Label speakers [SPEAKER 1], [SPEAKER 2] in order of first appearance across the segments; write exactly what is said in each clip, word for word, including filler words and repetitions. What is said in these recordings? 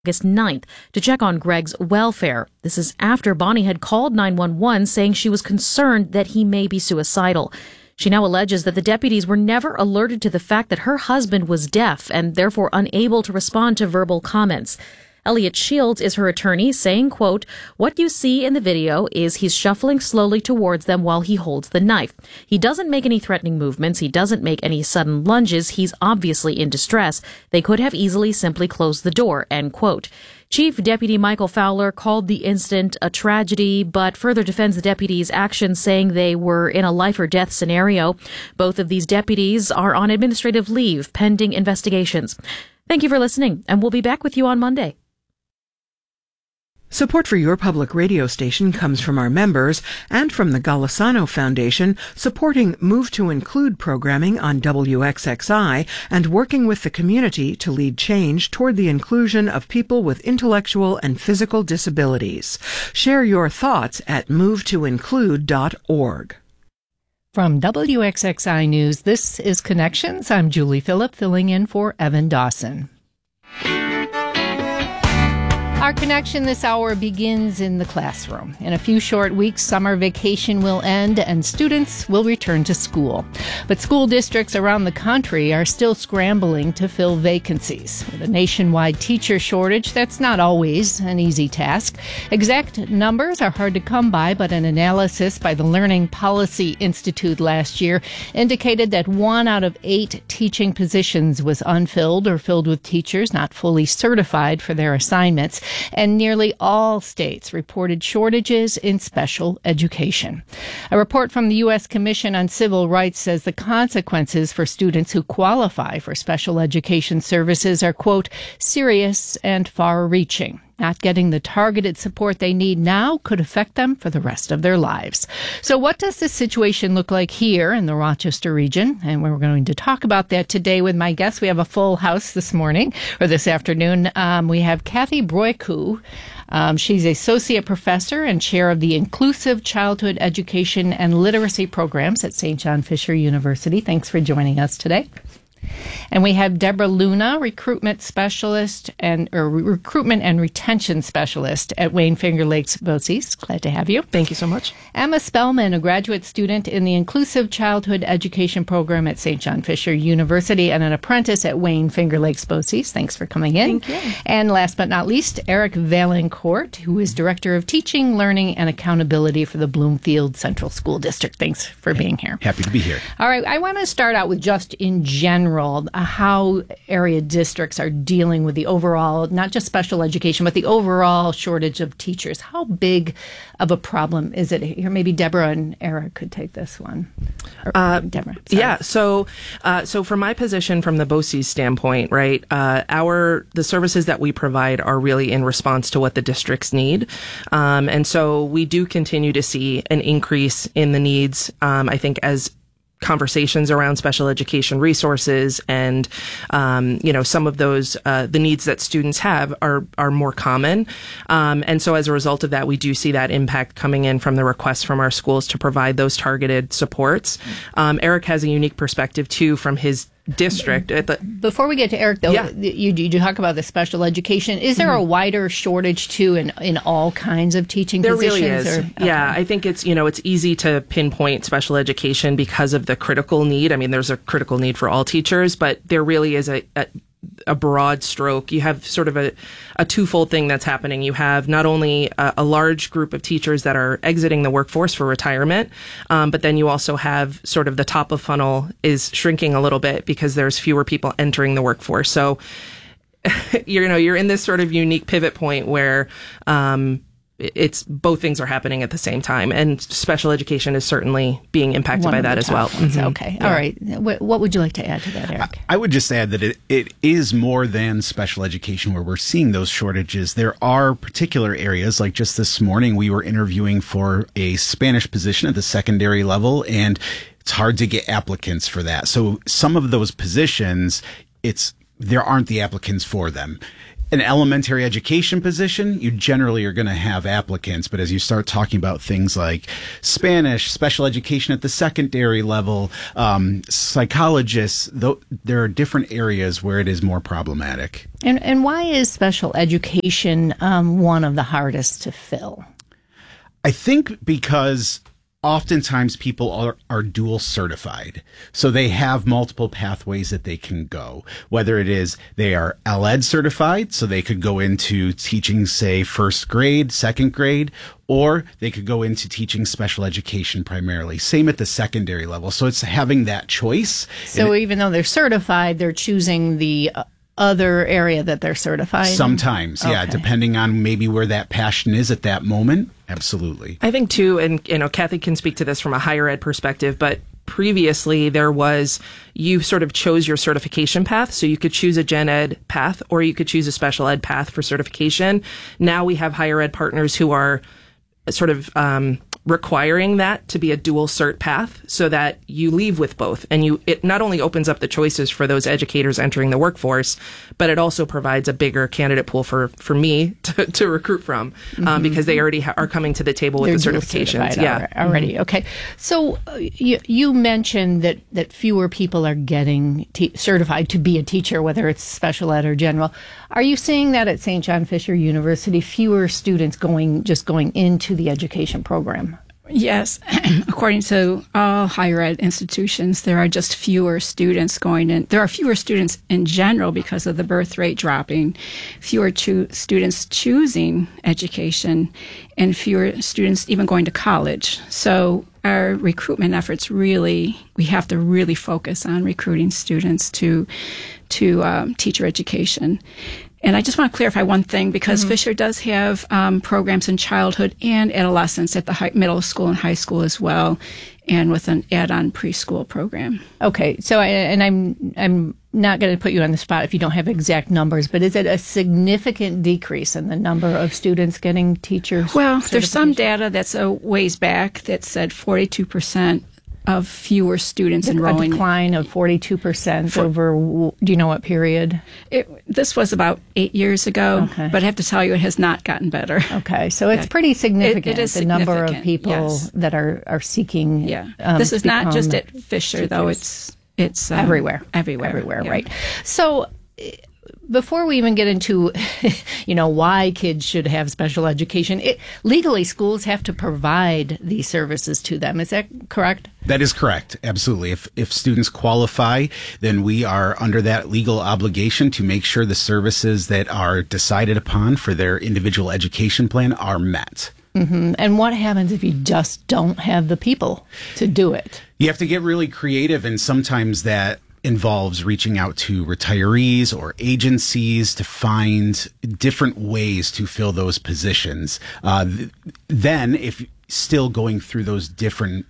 [SPEAKER 1] August ninth to check on Greg's welfare. This is after Bonnie had called nine one one saying she was concerned that he may be suicidal. She now alleges that the deputies were never alerted to the fact that her husband was deaf and therefore unable to respond to verbal comments. Elliot Shields is her attorney, saying, quote, "What you see in the video is he's shuffling slowly towards them while he holds the knife. He doesn't make any threatening movements. He doesn't make any sudden lunges. He's obviously in distress. They could have easily simply closed the door," end quote. Chief Deputy Michael Fowler called the incident a tragedy, but further defends the deputies' actions, saying they were in a life or death scenario. Both of these deputies are on administrative leave pending investigations. Thank you for listening, and we'll be back with you on Monday.
[SPEAKER 2] Support for your public radio station comes from our members and from the Golisano Foundation, supporting Move to Include programming on W X X I and working with the community to lead change toward the inclusion of people with intellectual and physical disabilities. Share your thoughts at move to include dot org.
[SPEAKER 3] From W X X I News, this is Connections. I'm Julie Phillip, filling in for Evan Dawson. Our connection this hour begins in the classroom. In a few short weeks, summer vacation will end and students will return to school. But school districts around the country are still scrambling to fill vacancies. With a nationwide teacher shortage, that's not always an easy task. Exact numbers are hard to come by, but an analysis by the Learning Policy Institute last year indicated that one out of eight teaching positions was unfilled or filled with teachers not fully certified for their assignments. And nearly all states reported shortages in special education. A report from the U S Commission on Civil Rights says the consequences for students who qualify for special education services are, quote, serious and far-reaching. Not getting the targeted support they need now could affect them for the rest of their lives. So what does this situation look like here in the Rochester region? And we're going to talk about that today with my guests. We have a full house this morning, or this afternoon. Um, we have Kathy Broyku. Um, she's associate professor and chair of the Inclusive Childhood Education and Literacy Programs at Saint John Fisher University. Thanks for joining us today. And we have Deborah Luna, recruitment specialist and or recruitment and retention specialist at Wayne Finger Lakes BOCES. Glad to have you.
[SPEAKER 4] Thank you so much.
[SPEAKER 3] Emma Spellman, a graduate student in the Inclusive Childhood Education Program at Saint John Fisher University and an apprentice at Wayne Finger Lakes BOCES. Thanks for coming in.
[SPEAKER 4] Thank you.
[SPEAKER 3] And last but not least, Eric Valancourt, who is Director of Teaching, Learning, and Accountability for the Bloomfield Central School District. Thanks for being here.
[SPEAKER 5] Happy to be here.
[SPEAKER 3] All right. I want to start out with just in general, Uh, how area districts are dealing with the overall, not just special education, but the overall shortage of teachers. How big of a problem is it here? Maybe Deborah and Eric could take this one. Or,
[SPEAKER 4] uh,
[SPEAKER 3] Deborah. Sorry.
[SPEAKER 4] Yeah. So, uh, so from my position, from the BOCES standpoint, right, uh, our the services that we provide are really in response to what the districts need, um, and so we do continue to see an increase in the needs. Um, I think as conversations around special education resources and, um, you know, some of those, uh, the needs that students have are, are more common. Um, and so as a result of that, we do see that impact coming in from the requests from our schools to provide those targeted supports. Um, Eric has a unique perspective too from his district. At the,
[SPEAKER 3] Before we get to Eric, though,
[SPEAKER 4] yeah.
[SPEAKER 3] you, you talk about the special education. Is there mm-hmm. a wider shortage, too, in, in all kinds of teaching
[SPEAKER 4] there
[SPEAKER 3] positions?
[SPEAKER 4] There really is.
[SPEAKER 3] Or, okay.
[SPEAKER 4] Yeah, I think it's, you know, it's easy to pinpoint special education because of the critical need. I mean, there's a critical need for all teachers, but there really is a, a a broad stroke. You have sort of a, a twofold thing that's happening. You have not only a, a large group of teachers that are exiting the workforce for retirement, um, but then you also have sort of the top of funnel is shrinking a little bit because there's fewer people entering the workforce. So, you know, you're in this sort of unique pivot point where, um, it's both things are happening at the same time, and special education is certainly being impacted
[SPEAKER 3] One
[SPEAKER 4] by that as well.
[SPEAKER 3] Mm-hmm. Okay.
[SPEAKER 4] Yeah.
[SPEAKER 3] All right. What, what would you like to add to that, Eric?
[SPEAKER 5] I, I would just add that it, it is more than special education where we're seeing those shortages. There are particular areas, like just this morning, we were interviewing for a Spanish position at the secondary level, and it's hard to get applicants for that. So some of those positions, it's there aren't the applicants for them. an elementary education position, you generally are going to have applicants. But as you start talking about things like Spanish, special education at the secondary level, um, psychologists, th- there are different areas where it is more problematic.
[SPEAKER 3] And and why is special education um, one of the hardest to fill?
[SPEAKER 5] I think because oftentimes people are, are dual certified. So they have multiple pathways that they can go, whether it is they are L E D certified, so they could go into teaching, say, first grade, second grade, or they could go into teaching special education primarily. Same at the secondary level. So it's having that choice.
[SPEAKER 3] So
[SPEAKER 5] And
[SPEAKER 3] even though they're certified, they're choosing the uh, other area that they're certified in?
[SPEAKER 5] Sometimes, yeah,
[SPEAKER 3] Okay.
[SPEAKER 5] depending on maybe where that passion is at that moment. Absolutely.
[SPEAKER 4] I think too, and you know, Kathy can speak to this from a higher ed perspective, but previously there was, you sort of chose your certification path. So you could choose a gen ed path or you could choose a special ed path for certification. Now we have higher ed partners who are sort of um, requiring that to be a dual cert path so that you leave with both. And you, it not only opens up the choices for those educators entering the workforce, but it also provides a bigger candidate pool for, for me to, to recruit from, um, mm-hmm. because they already ha- are coming to the table with
[SPEAKER 3] They're
[SPEAKER 4] the certifications. Yeah.
[SPEAKER 3] Already. Mm-hmm. Okay. So uh, you, you mentioned that, that fewer people are getting te- certified to be a teacher, whether it's special ed or general. Are you seeing that at Saint John Fisher University, fewer students going, just going into the education program?
[SPEAKER 6] Yes. According to all higher ed institutions, there are just fewer students going in. There are fewer students in general because of the birth rate dropping, fewer cho- students choosing education, and fewer students even going to college. So our recruitment efforts really, we have to really focus on recruiting students to, to um, teacher education. And I just want to clarify one thing, because mm-hmm. Fisher does have um, programs in childhood and adolescence at the high, middle school and high school as well, and with an add-on preschool program.
[SPEAKER 3] Okay, so I, and I'm I'm not going to put you on the spot if you don't have exact numbers, but is it a significant decrease in the number of students getting teachers?
[SPEAKER 6] Well, there's some data that's a ways back that said forty-two percent of fewer students
[SPEAKER 3] a
[SPEAKER 6] enrolling.
[SPEAKER 3] A decline of forty-two percent For, over, do you know what period?
[SPEAKER 6] It, this was about eight years ago,
[SPEAKER 3] okay.
[SPEAKER 6] but I have to tell you it has not gotten better.
[SPEAKER 3] Okay, so it's pretty significant,
[SPEAKER 6] it, it is
[SPEAKER 3] the number of
[SPEAKER 6] significant,
[SPEAKER 3] people
[SPEAKER 6] yes.
[SPEAKER 3] that are, are seeking.
[SPEAKER 6] Yeah,
[SPEAKER 3] um,
[SPEAKER 6] this is not just at
[SPEAKER 3] teachers.
[SPEAKER 6] Fisher, though. It's, it's um,
[SPEAKER 3] everywhere.
[SPEAKER 6] Everywhere.
[SPEAKER 3] Everywhere,
[SPEAKER 6] yeah.
[SPEAKER 3] right. So before we even get into, you know, why kids should have special education, it, legally schools have to provide these services to them. Is that correct?
[SPEAKER 5] That is correct. Absolutely. If if students qualify, then we are under that legal obligation to make sure the services that are decided upon for their individual education plan are met.
[SPEAKER 3] Mm-hmm. And what happens if you just don't have the people to do it?
[SPEAKER 5] You have to get really creative, and sometimes that involves reaching out to retirees or agencies to find different ways to fill those positions. Uh, th- then, if still going through those different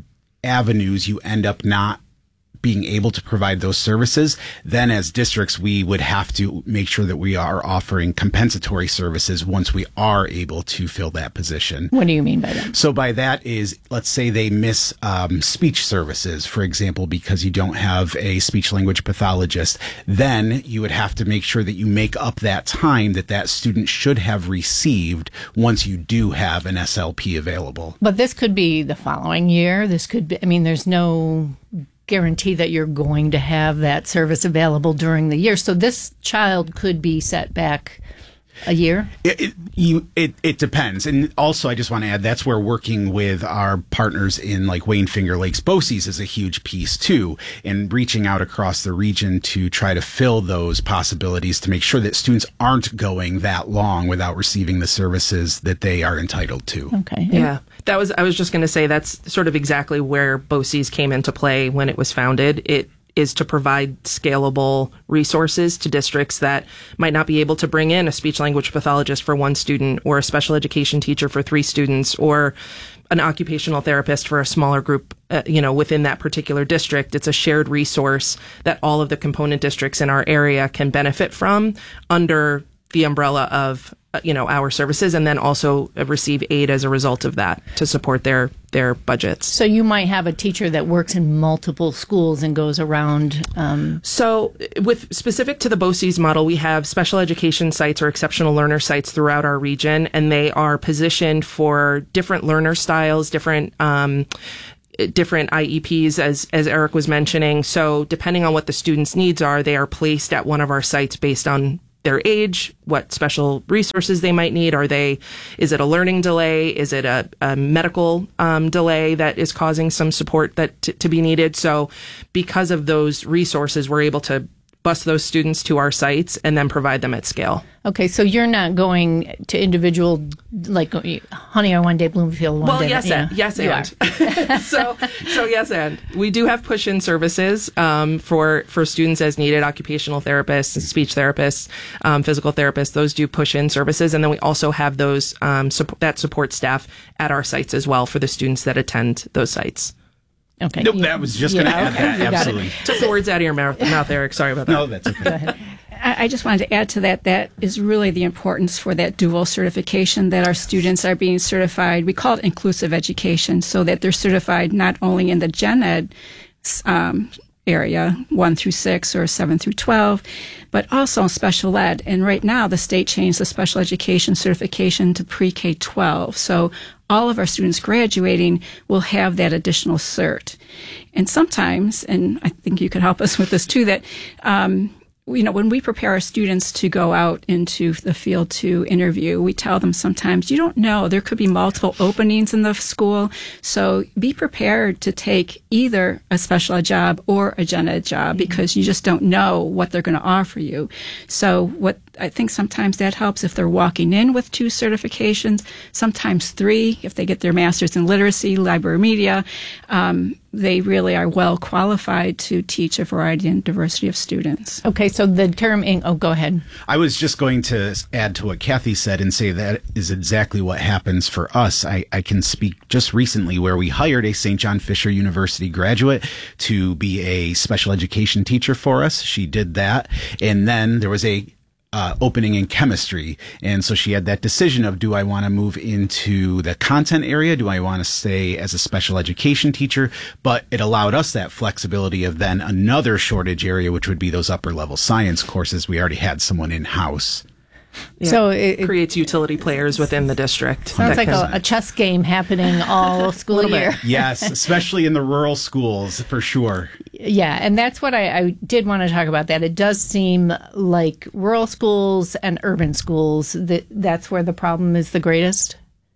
[SPEAKER 5] avenues, you end up not being able to provide those services, then as districts, we would have to make sure that we are offering compensatory services once we are able to fill that position.
[SPEAKER 3] What do you mean by that?
[SPEAKER 5] So by that is, let's say they miss um, speech services, for example, because you don't have a speech language pathologist, then you would have to make sure that you make up that time that that student should have received once you do have an S L P available.
[SPEAKER 3] But this could be the following year. This could be, I mean, there's no guarantee that you're going to have that service available during the year. So this child could be set back a year?
[SPEAKER 5] It, it, you, it, it depends. And also, I just want to add, that's where working with our partners in like Wayne Finger Lakes BOCES is a huge piece too, and reaching out across the region to try to fill those possibilities to make sure that students aren't going that long without receiving the services that they are entitled to.
[SPEAKER 3] Okay.
[SPEAKER 4] Yeah. That was, I was just going to say that's sort of exactly where BOCES came into play when it was founded. It is to provide scalable resources to districts that might not be able to bring in a speech language pathologist for one student, or a special education teacher for three students, or an occupational therapist for a smaller group, uh, you know, within that particular district. It's a shared resource that all of the component districts in our area can benefit from under the umbrella of uh, you know, our services, and then also receive aid as a result of that to support their their budgets.
[SPEAKER 3] So you might have a teacher that works in multiple schools and goes around. Um,
[SPEAKER 4] so with specific to the BOCES model, we have special education sites or exceptional learner sites throughout our region, and they are positioned for different learner styles, different um, different I E Ps, as as Eric was mentioning. So depending on what the students' needs are, they are placed at one of our sites based on their age, what special resources they might need. Are they, is it a learning delay? Is it a, a medical um, delay that is causing some support that t- to be needed? So because of those resources, we're able to bus those students to our sites and then provide them at scale.
[SPEAKER 3] Okay, so you're not going to individual, like, honey, I one day Bloomfield one
[SPEAKER 4] well,
[SPEAKER 3] day.
[SPEAKER 4] Well, yes,
[SPEAKER 3] yeah.
[SPEAKER 4] and, yes, and. so, so yes, and we do have push-in services um, for for students as needed. Occupational therapists, speech therapists, um, physical therapists. Those do push-in services, and then we also have those um, supp- that support staff at our sites as well for the students that attend those sites.
[SPEAKER 3] Okay.
[SPEAKER 5] Nope, that was just going to
[SPEAKER 3] yeah,
[SPEAKER 5] add
[SPEAKER 3] okay,
[SPEAKER 5] that.
[SPEAKER 3] you got
[SPEAKER 5] Absolutely.
[SPEAKER 3] it.
[SPEAKER 4] Took the words out of your mouth, mouth, Eric. Sorry about that.
[SPEAKER 5] No, that's okay.
[SPEAKER 3] Go ahead.
[SPEAKER 6] I I just wanted to add to that, that is really the importance for that dual certification, that our students are being certified. We call it inclusive education, so that they're certified not only in the gen ed um, area, one through six or seven through twelve, but also in special ed. And right now, the state changed the special education certification to pre-K twelve. So all of our students graduating will have that additional cert. And sometimes, and I think you could help us with this too, that um, you know, when we prepare our students to go out into the field to interview, we tell them sometimes, you don't know, there could be multiple openings in the school. So be prepared to take either a special ed job or a gen ed job, because you just don't know what they're going to offer you. So what I think sometimes that helps if they're walking in with two certifications, sometimes three, if they get their master's in literacy, library media. Um, they really are well qualified to teach a variety and diversity of students.
[SPEAKER 3] Okay, so the term, in, oh, go ahead.
[SPEAKER 5] I was just going to add to what Kathy said and say that is exactly what happens for us. I, I can speak just recently where we hired a Saint John Fisher University graduate to be a special education teacher for us. She did that. And then there was a Uh, opening in chemistry. And so she had that decision of, do I want to move into the content area? Do I want to stay as a special education teacher? But it allowed us that flexibility of then another shortage area, which would be those upper level science courses. We already had someone in house.
[SPEAKER 4] Yeah.
[SPEAKER 3] So it, it
[SPEAKER 4] creates utility players within the district.
[SPEAKER 3] sounds like a, a chess game happening all school year.
[SPEAKER 5] Yes, especially in the rural schools, for sure.
[SPEAKER 3] Yeah, and that's what I, I did want to talk about. That it does seem like rural schools and urban schools, that that's where the problem is the greatest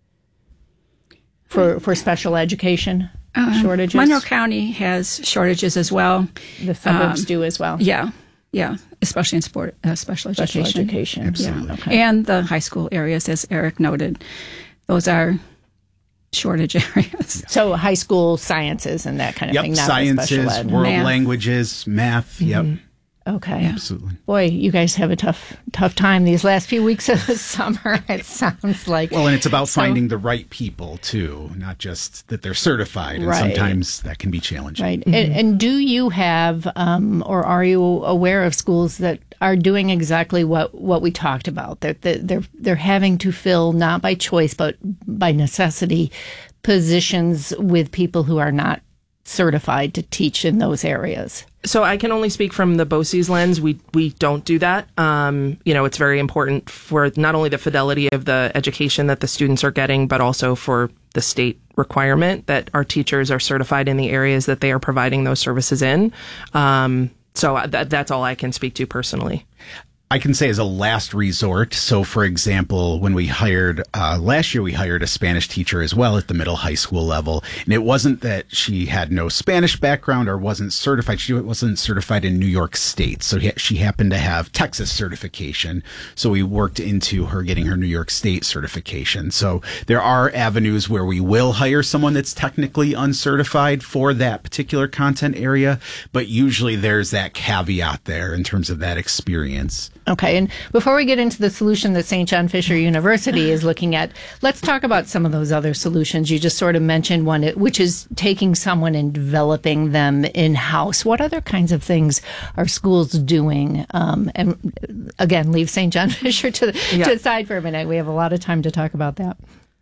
[SPEAKER 3] for for special education
[SPEAKER 6] Um,
[SPEAKER 3] shortages.
[SPEAKER 6] Monroe County has shortages as well.
[SPEAKER 3] The suburbs
[SPEAKER 6] um,
[SPEAKER 3] do as well.
[SPEAKER 6] Yeah, yeah, especially in sport, uh, special
[SPEAKER 3] Special
[SPEAKER 6] education.
[SPEAKER 3] education.
[SPEAKER 5] Absolutely.
[SPEAKER 6] Yeah.
[SPEAKER 3] Okay.
[SPEAKER 6] And the high school areas, as Eric noted, those are shortage areas.
[SPEAKER 3] So high school sciences and that kind of
[SPEAKER 5] Yep,
[SPEAKER 3] thing, not the special
[SPEAKER 5] sciences,
[SPEAKER 3] ed.
[SPEAKER 5] world
[SPEAKER 6] Math.
[SPEAKER 5] languages, math. Yep,
[SPEAKER 3] Okay.
[SPEAKER 5] absolutely.
[SPEAKER 3] Boy, you guys have a tough tough time these last few weeks of the summer, it sounds like.
[SPEAKER 5] Well, and it's about
[SPEAKER 3] So-
[SPEAKER 5] finding the right people, too, not just that they're certified. And
[SPEAKER 3] Right.
[SPEAKER 5] sometimes that can be challenging.
[SPEAKER 3] Right. And, and do you have, um, or are you aware of schools that are doing exactly what, what we talked about? That they're, they're, they're having to fill, not by choice, but by necessity, positions with people who are not certified to teach in those areas?
[SPEAKER 4] So I can only speak from the BOCES lens. We we don't do that. Um, you know, it's very important for not only the fidelity of the education that the students are getting, but also for the state requirement that our teachers are certified in the areas that they are providing those services in. Um, so that, that's all I can speak to personally.
[SPEAKER 5] I can say as a last resort. So, for example, when we hired, uh, last year we hired a Spanish teacher as well at the middle high school level. And it wasn't that she had no Spanish background or wasn't certified. She wasn't certified in New York State. So he, she happened to have Texas certification. So we worked into her getting her New York State certification. So there are avenues where we will hire someone that's technically uncertified for that particular content area. But usually there's that caveat there in terms of that experience.
[SPEAKER 3] Okay, and before we get into the solution that Saint John Fisher University is looking at, let's talk about some of those other solutions. You just sort of mentioned one, which is taking someone and developing them in-house. What other kinds of things are schools doing? Um, and again, leave Saint John Fisher to, yeah. to the side for a minute. We have a lot of time to talk about that.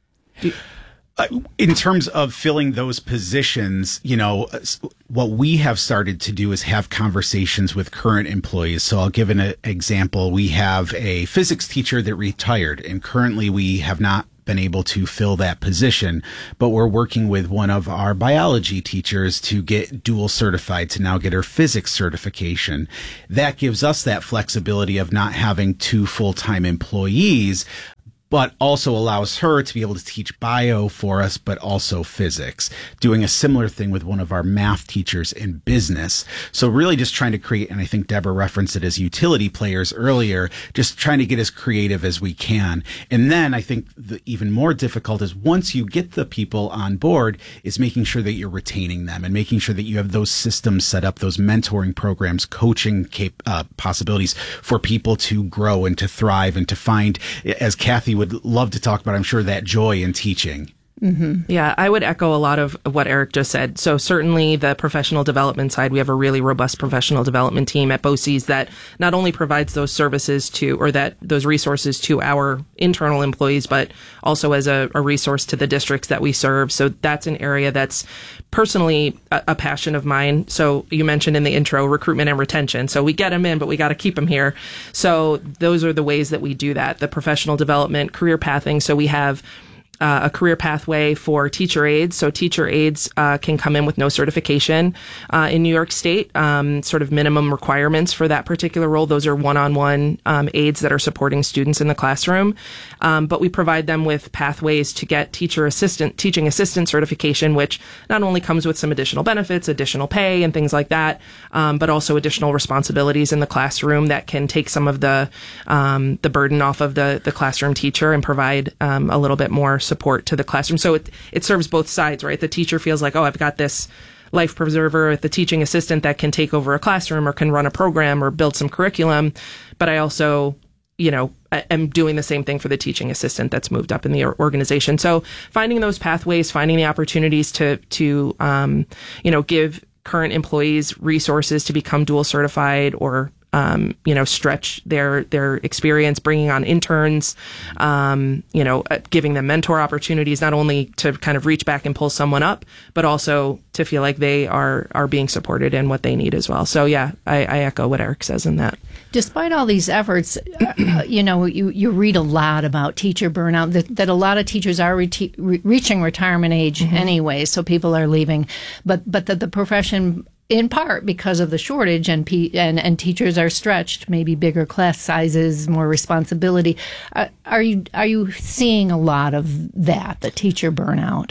[SPEAKER 5] Uh, in terms of filling those positions, you know, what we have started to do is have conversations with current employees. So I'll give an a, example. We have a physics teacher that retired, and currently we have not been able to fill that position, but we're working with one of our biology teachers to get dual certified to now get her physics certification. That gives us that flexibility of not having two full-time employees, but also allows her to be able to teach bio for us, but also physics, doing a similar thing with one of our math teachers in business. So really just trying to create, and I think Deborah referenced it as utility players earlier, just trying to get as creative as we can. And then I think the even more difficult is once you get the people on board is making sure that you're retaining them and making sure that you have those systems set up, those mentoring programs, coaching cap- uh, possibilities for people to grow and to thrive and to find, as Kathy would love to talk about, I'm sure, that joy in teaching.
[SPEAKER 4] Mm-hmm. Yeah, I would echo a lot of what Eric just said. So certainly the professional development side, we have a really robust professional development team at BOCES that not only provides those services to, or that those resources to our internal employees, but also as a, a resource to the districts that we serve. So that's an area that's personally a, a passion of mine. So you mentioned in the intro, recruitment and retention. So we get them in, but we got to keep them here. So those are the ways that we do that. The professional development, career pathing. So we have Uh, a career pathway for teacher aides. So teacher aides uh, can come in with no certification uh, in New York State, um, sort of minimum requirements for that particular role. Those are one-on-one um, aides that are supporting students in the classroom. Um, but we provide them with pathways to get teacher assistant, teaching assistant certification, which not only comes with some additional benefits, additional pay and things like that, um, but also additional responsibilities in the classroom that can take some of the um, the burden off of the, the classroom teacher and provide um, a little bit more support to the classroom. So it, it serves both sides, right? The teacher feels like, oh, I've got this life preserver, the teaching assistant that can take over a classroom or can run a program or build some curriculum. But I also, you know, am doing the same thing for the teaching assistant that's moved up in the organization. So finding those pathways, finding the opportunities to, to, um, you know, give current employees resources to become dual certified or Um, you know, stretch their their experience, bringing on interns, um, you know, uh, giving them mentor opportunities, not only to kind of reach back and pull someone up, but also to feel like they are are being supported in what they need as well. So, yeah, I, I echo what Eric says in that.
[SPEAKER 3] Despite all these efforts, uh, you know, you, you read a lot about teacher burnout, that, that a lot of teachers are re- re- reaching retirement age mm-hmm. anyway, so people are leaving, but but that the profession, in part because of the shortage and, P- and and teachers are stretched, maybe bigger class sizes, more responsibility. Uh, are you are you seeing a lot of that, the teacher burnout?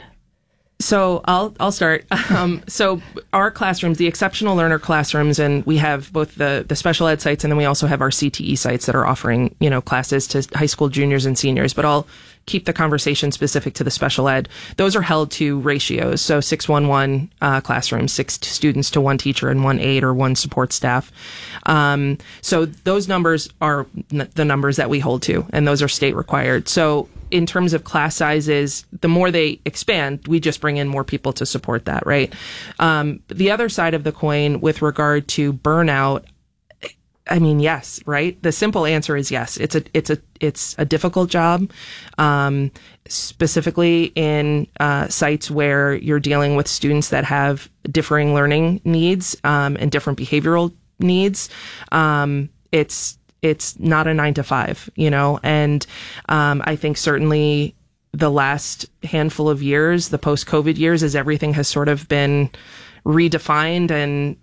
[SPEAKER 4] So I'll I'll start. Um, so our classrooms, the exceptional learner classrooms, and we have both the, the special ed sites, and then we also have our C T E sites that are offering, you know, classes to high school juniors and seniors. But I'll keep the conversation specific to the special ed. Those are held to ratios. So six one one uh, classrooms, six students to one teacher and one aide or one support staff. Um, so those numbers are n- the numbers that we hold to, and those are state required. So in terms of class sizes, the more they expand, we just bring in more people to support that, right? Um, the other side of the coin with regard to burnout, I mean, yes, right? The simple answer is yes. It's a, it's a, it's a difficult job, um, specifically in uh, sites where you're dealing with students that have differing learning needs um, and different behavioral needs. Um, it's It's not a nine to five, you know, and um, I think certainly the last handful of years, the post-COVID years, as everything has sort of been redefined, and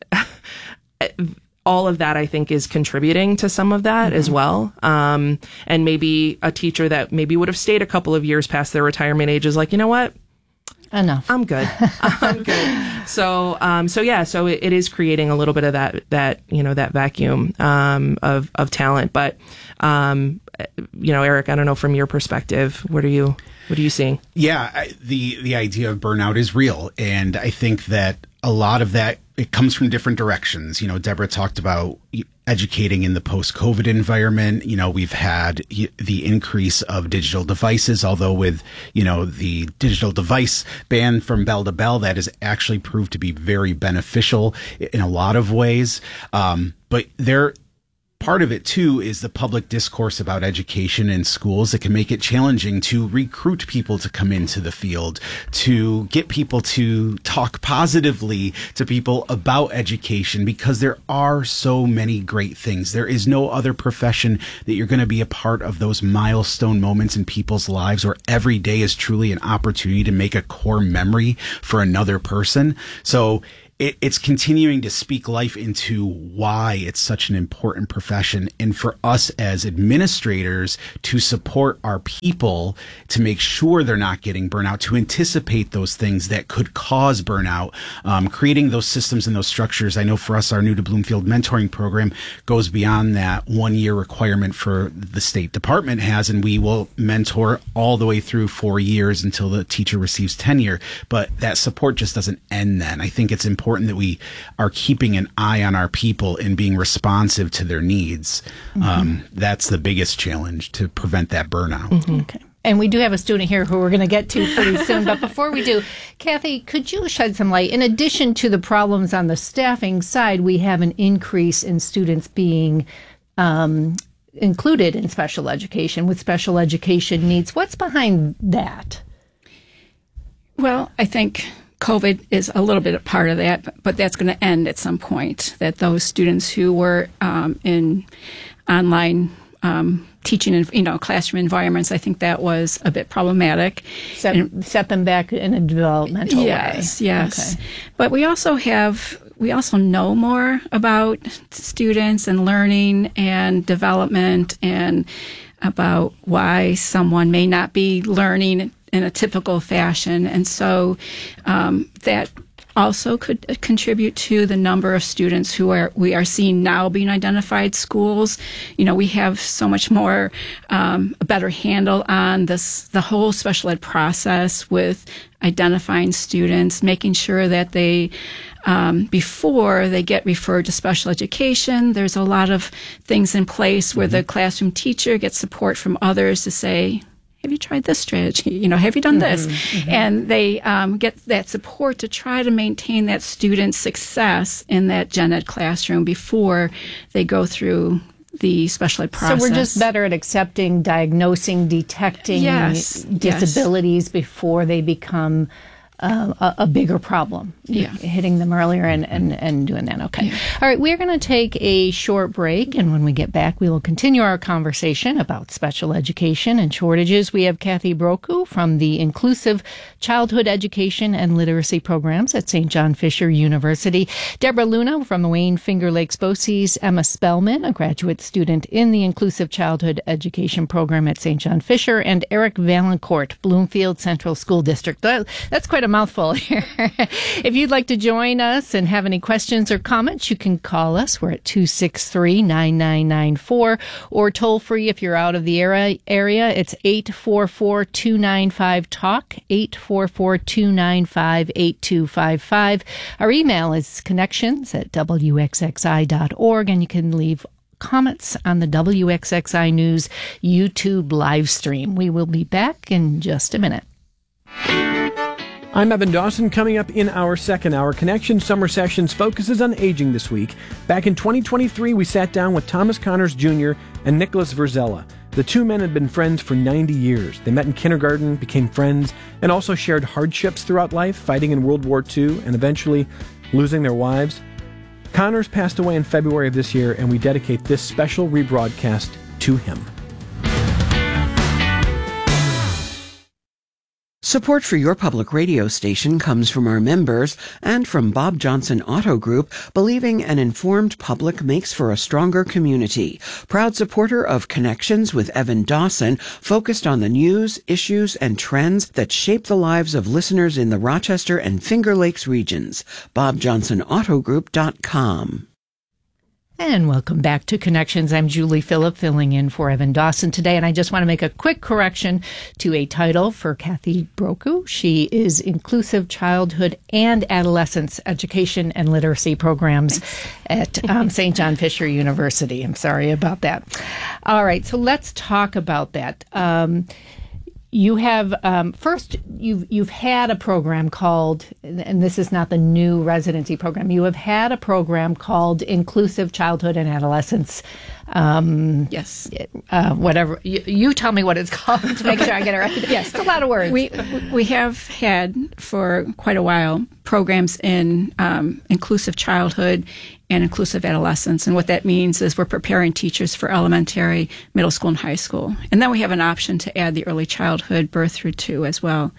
[SPEAKER 4] all of that, I think, is contributing to some of that mm-hmm. as well. Um, and maybe a teacher that maybe would have stayed a couple of years past their retirement age is like, you know what?
[SPEAKER 3] Enough.
[SPEAKER 4] I'm good. I'm good. So, um, so yeah, so it, it is creating a little bit of that, that, you know, that vacuum, um, of, of talent. But, um, you know, Eric, I don't know, from your perspective, what are you, what are you seeing?
[SPEAKER 5] Yeah, I, the, the idea of burnout is real. And I think that a lot of that it comes from different directions. You know, Deborah talked about educating in the post-COVID environment. You know, we've had the increase of digital devices, although with, you know, the digital device ban from bell to bell, that has actually proved to be very beneficial in a lot of ways. Um, but there, part of it, too, is the public discourse about education in schools that can make it challenging to recruit people to come into the field, to get people to talk positively to people about education, because there are so many great things. There is no other profession that you're going to be a part of those milestone moments in people's lives where every day is truly an opportunity to make a core memory for another person. So It, it's continuing to speak life into why it's such an important profession, and for us as administrators to support our people to make sure they're not getting burnout, to anticipate those things that could cause burnout, um, creating those systems and those structures. I know for us, our New to Bloomfield mentoring program goes beyond that one year requirement for the State Department has, and we will mentor all the way through four years until the teacher receives tenure. But that support just doesn't end then. I think it's important that we are keeping an eye on our people and being responsive to their needs. Mm-hmm. Um, that's the biggest challenge to prevent that burnout.
[SPEAKER 3] Mm-hmm. Okay. And we do have a student here who we're going to get to pretty soon. But before we do, Kathy, could you shed some light? In addition to the problems on the staffing side, we have an increase in students being um, included in special education with special education needs. What's behind that?
[SPEAKER 6] Well, I think COVID is a little bit a part of that, but that's going to end at some point, that those students who were um, in online um, teaching in, you know, classroom environments, I think that was a bit problematic.
[SPEAKER 3] Set, and, set them back in a developmental
[SPEAKER 6] yes,
[SPEAKER 3] way.
[SPEAKER 6] Yes, yes. Okay. But we also have, we also know more about students and learning and development and about why someone may not be learning in a typical fashion. And so um, that also could contribute to the number of students who are we are seeing now being identified schools. You know, we have so much more, um, a better handle on this, the whole special ed process with identifying students, making sure that they, um, before they get referred to special education, there's a lot of things in place where mm-hmm. the classroom teacher gets support from others to say, have you tried this strategy? You know, have you done this? Mm-hmm, mm-hmm. And they um, get that support to try to maintain that student's success in that gen ed classroom before they go through the special ed process.
[SPEAKER 3] So we're just better at accepting, diagnosing, detecting
[SPEAKER 6] yes,
[SPEAKER 3] disabilities yes. before they become Uh, a, a bigger problem,
[SPEAKER 6] yeah.
[SPEAKER 3] hitting them earlier and, and, and doing that. Okay. Yeah. All right. We're going to take a short break. And when we get back, we will continue our conversation about special education and shortages. We have Kathy Broku from the Inclusive Childhood Education and Literacy Programs at Saint John Fisher University, Deborah Luna from the Wayne Finger Lakes BOCES, Emma Spellman, a graduate student in the Inclusive Childhood Education Program at Saint John Fisher, and Eric Valancourt, Bloomfield Central School District. That's quite a mouthful here. If you'd like to join us and have any questions or comments, you can call us. We're at two six three, nine nine nine four, or toll free if you're out of the area. It's eight four four, two nine five, talk, eight four four, two nine five, eight two five five. Our email is connections at w x x i dot org, and you can leave comments on the W X X I News YouTube live stream. We will be back in just a minute.
[SPEAKER 7] I'm Evan Dawson. Coming up in our second hour, Connection Summer Sessions focuses on aging this week. Back in twenty twenty-three, we sat down with Thomas Connors Junior and Nicholas Verzella. The two men had been friends for ninety years. They met in kindergarten, became friends, and also shared hardships throughout life, fighting in World War Two and eventually losing their wives. Connors passed away in February of this year, and we dedicate this special rebroadcast to him.
[SPEAKER 2] Support for your public radio station comes from our members and from Bob Johnson Auto Group, believing an informed public makes for a stronger community. Proud supporter of Connections with Evan Dawson, focused on the news, issues, and trends that shape the lives of listeners in the Rochester and Finger Lakes regions. bob johnson auto group dot com.
[SPEAKER 3] And welcome back to Connections. I'm Julie Phillip, filling in for Evan Dawson today. And I just want to make a quick correction to a title for Kathy Broku. She is Inclusive Childhood and Adolescence Education and Literacy Programs at um, Saint John Fisher University. I'm sorry about that. All right, so let's talk about that. Um, You have um, first. You've you've had a program called, and this is not the new residency program. You have had a program called Inclusive Childhood and Adolescence. Um,
[SPEAKER 6] yes.
[SPEAKER 3] Uh, whatever you, you tell me what it's called to make sure I get it right. Yes, it's a lot of words.
[SPEAKER 6] We we have had for quite a while programs in um, inclusive childhood and inclusive adolescence. And what that means is we're preparing teachers for elementary, middle school, and high school. And then we have an option to add the early childhood, birth through two as well.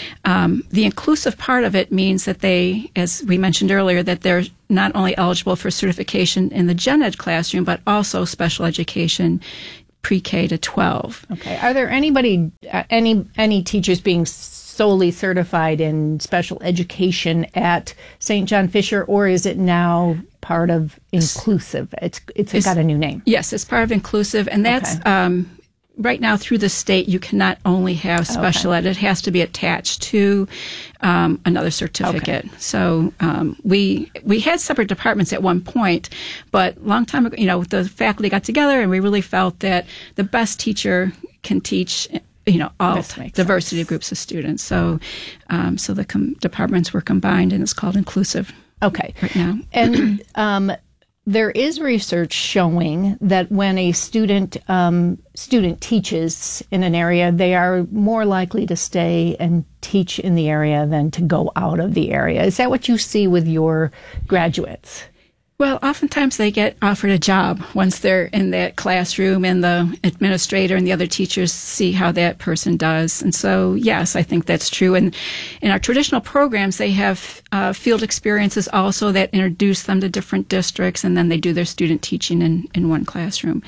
[SPEAKER 6] Um, the inclusive part of it means that they, as we mentioned earlier, that they're not only eligible for certification in the gen ed classroom, but also special education pre-K to twelve.
[SPEAKER 3] Okay. Are there anybody, uh, any any teachers being solely certified in special education at Saint John Fisher, or is it now part of inclusive? It's it's, it's got a new name.
[SPEAKER 6] Yes, it's part of inclusive, and that's
[SPEAKER 3] okay.
[SPEAKER 6] um, right now through the state. You cannot only have special okay. ed; it has to be attached to um, another certificate. Okay. So um, we we had separate departments at one point, but long time ago, you know, the faculty got together, and we really felt that the best teacher can teach, you know, all diversity of groups of students. So, um, so the com- departments were combined, and it's called inclusive.
[SPEAKER 3] Okay.
[SPEAKER 6] Right now,
[SPEAKER 3] and um, there is research showing that when a student um, student teaches in an area, they are more likely to stay and teach in the area than to go out of the area. Is that what you see with your graduates?
[SPEAKER 6] Well, oftentimes they get offered a job once they're in that classroom, and the administrator and the other teachers see how that person does. And so, yes, I think that's true. And in our traditional programs, they have uh, field experiences also that introduce them to different districts, and then they do their student teaching in, in one classroom.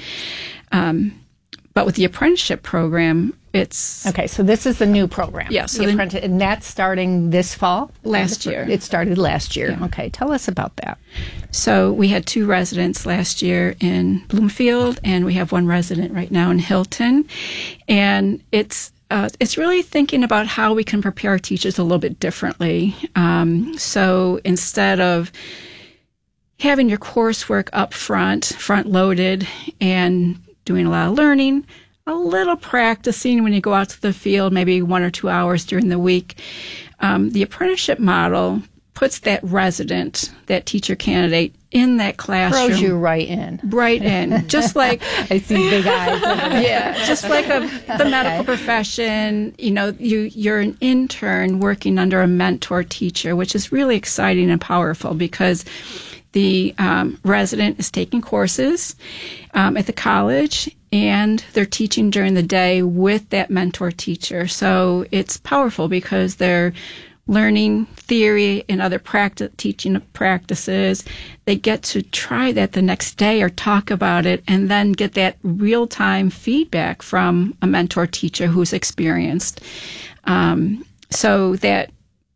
[SPEAKER 6] Um, but with the apprenticeship program, it's...
[SPEAKER 3] Okay, so this is the new program.
[SPEAKER 6] Yeah. So
[SPEAKER 3] the apprentice, and that's starting this fall?
[SPEAKER 6] Last year.
[SPEAKER 3] It started last year.
[SPEAKER 6] Yeah.
[SPEAKER 3] Okay, tell us about that.
[SPEAKER 6] So we had two residents last year in Bloomfield, and we have one resident right now in Hilton. And it's uh, it's really thinking about how we can prepare our teachers a little bit differently. Um, so instead of having your coursework up front, front-loaded, and doing a lot of learning, a little practicing when you go out to the field, maybe one or two hours during the week. Um, the apprenticeship model puts that resident, that teacher candidate, in that classroom.
[SPEAKER 3] Throws you right in.
[SPEAKER 6] Right in. Just like...
[SPEAKER 3] I see big eyes.
[SPEAKER 6] Yeah, just like a, the medical
[SPEAKER 3] okay.
[SPEAKER 6] profession. You know, you, you're an intern working under a mentor teacher, which is really exciting and powerful because the um, resident is taking courses um, at the college, and they're teaching during the day with that mentor teacher. So it's powerful because they're learning theory and other practice, teaching practices. They get to try that the next day or talk about it, and then get that real-time feedback from a mentor teacher who's experienced. Um, so that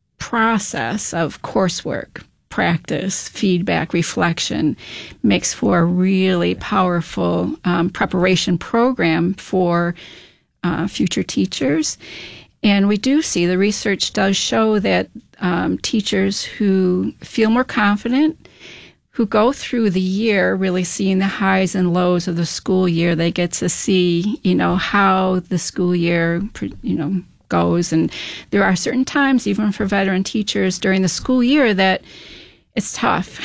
[SPEAKER 6] process of coursework, practice, feedback, reflection makes for a really powerful um, preparation program for uh, future teachers. And we do see, the research does show that um, teachers who feel more confident, who go through the year really seeing the highs and lows of the school year, they get to see, you know, how the school year, you know, goes. And there are certain times, even for veteran teachers during the school year, that it's tough.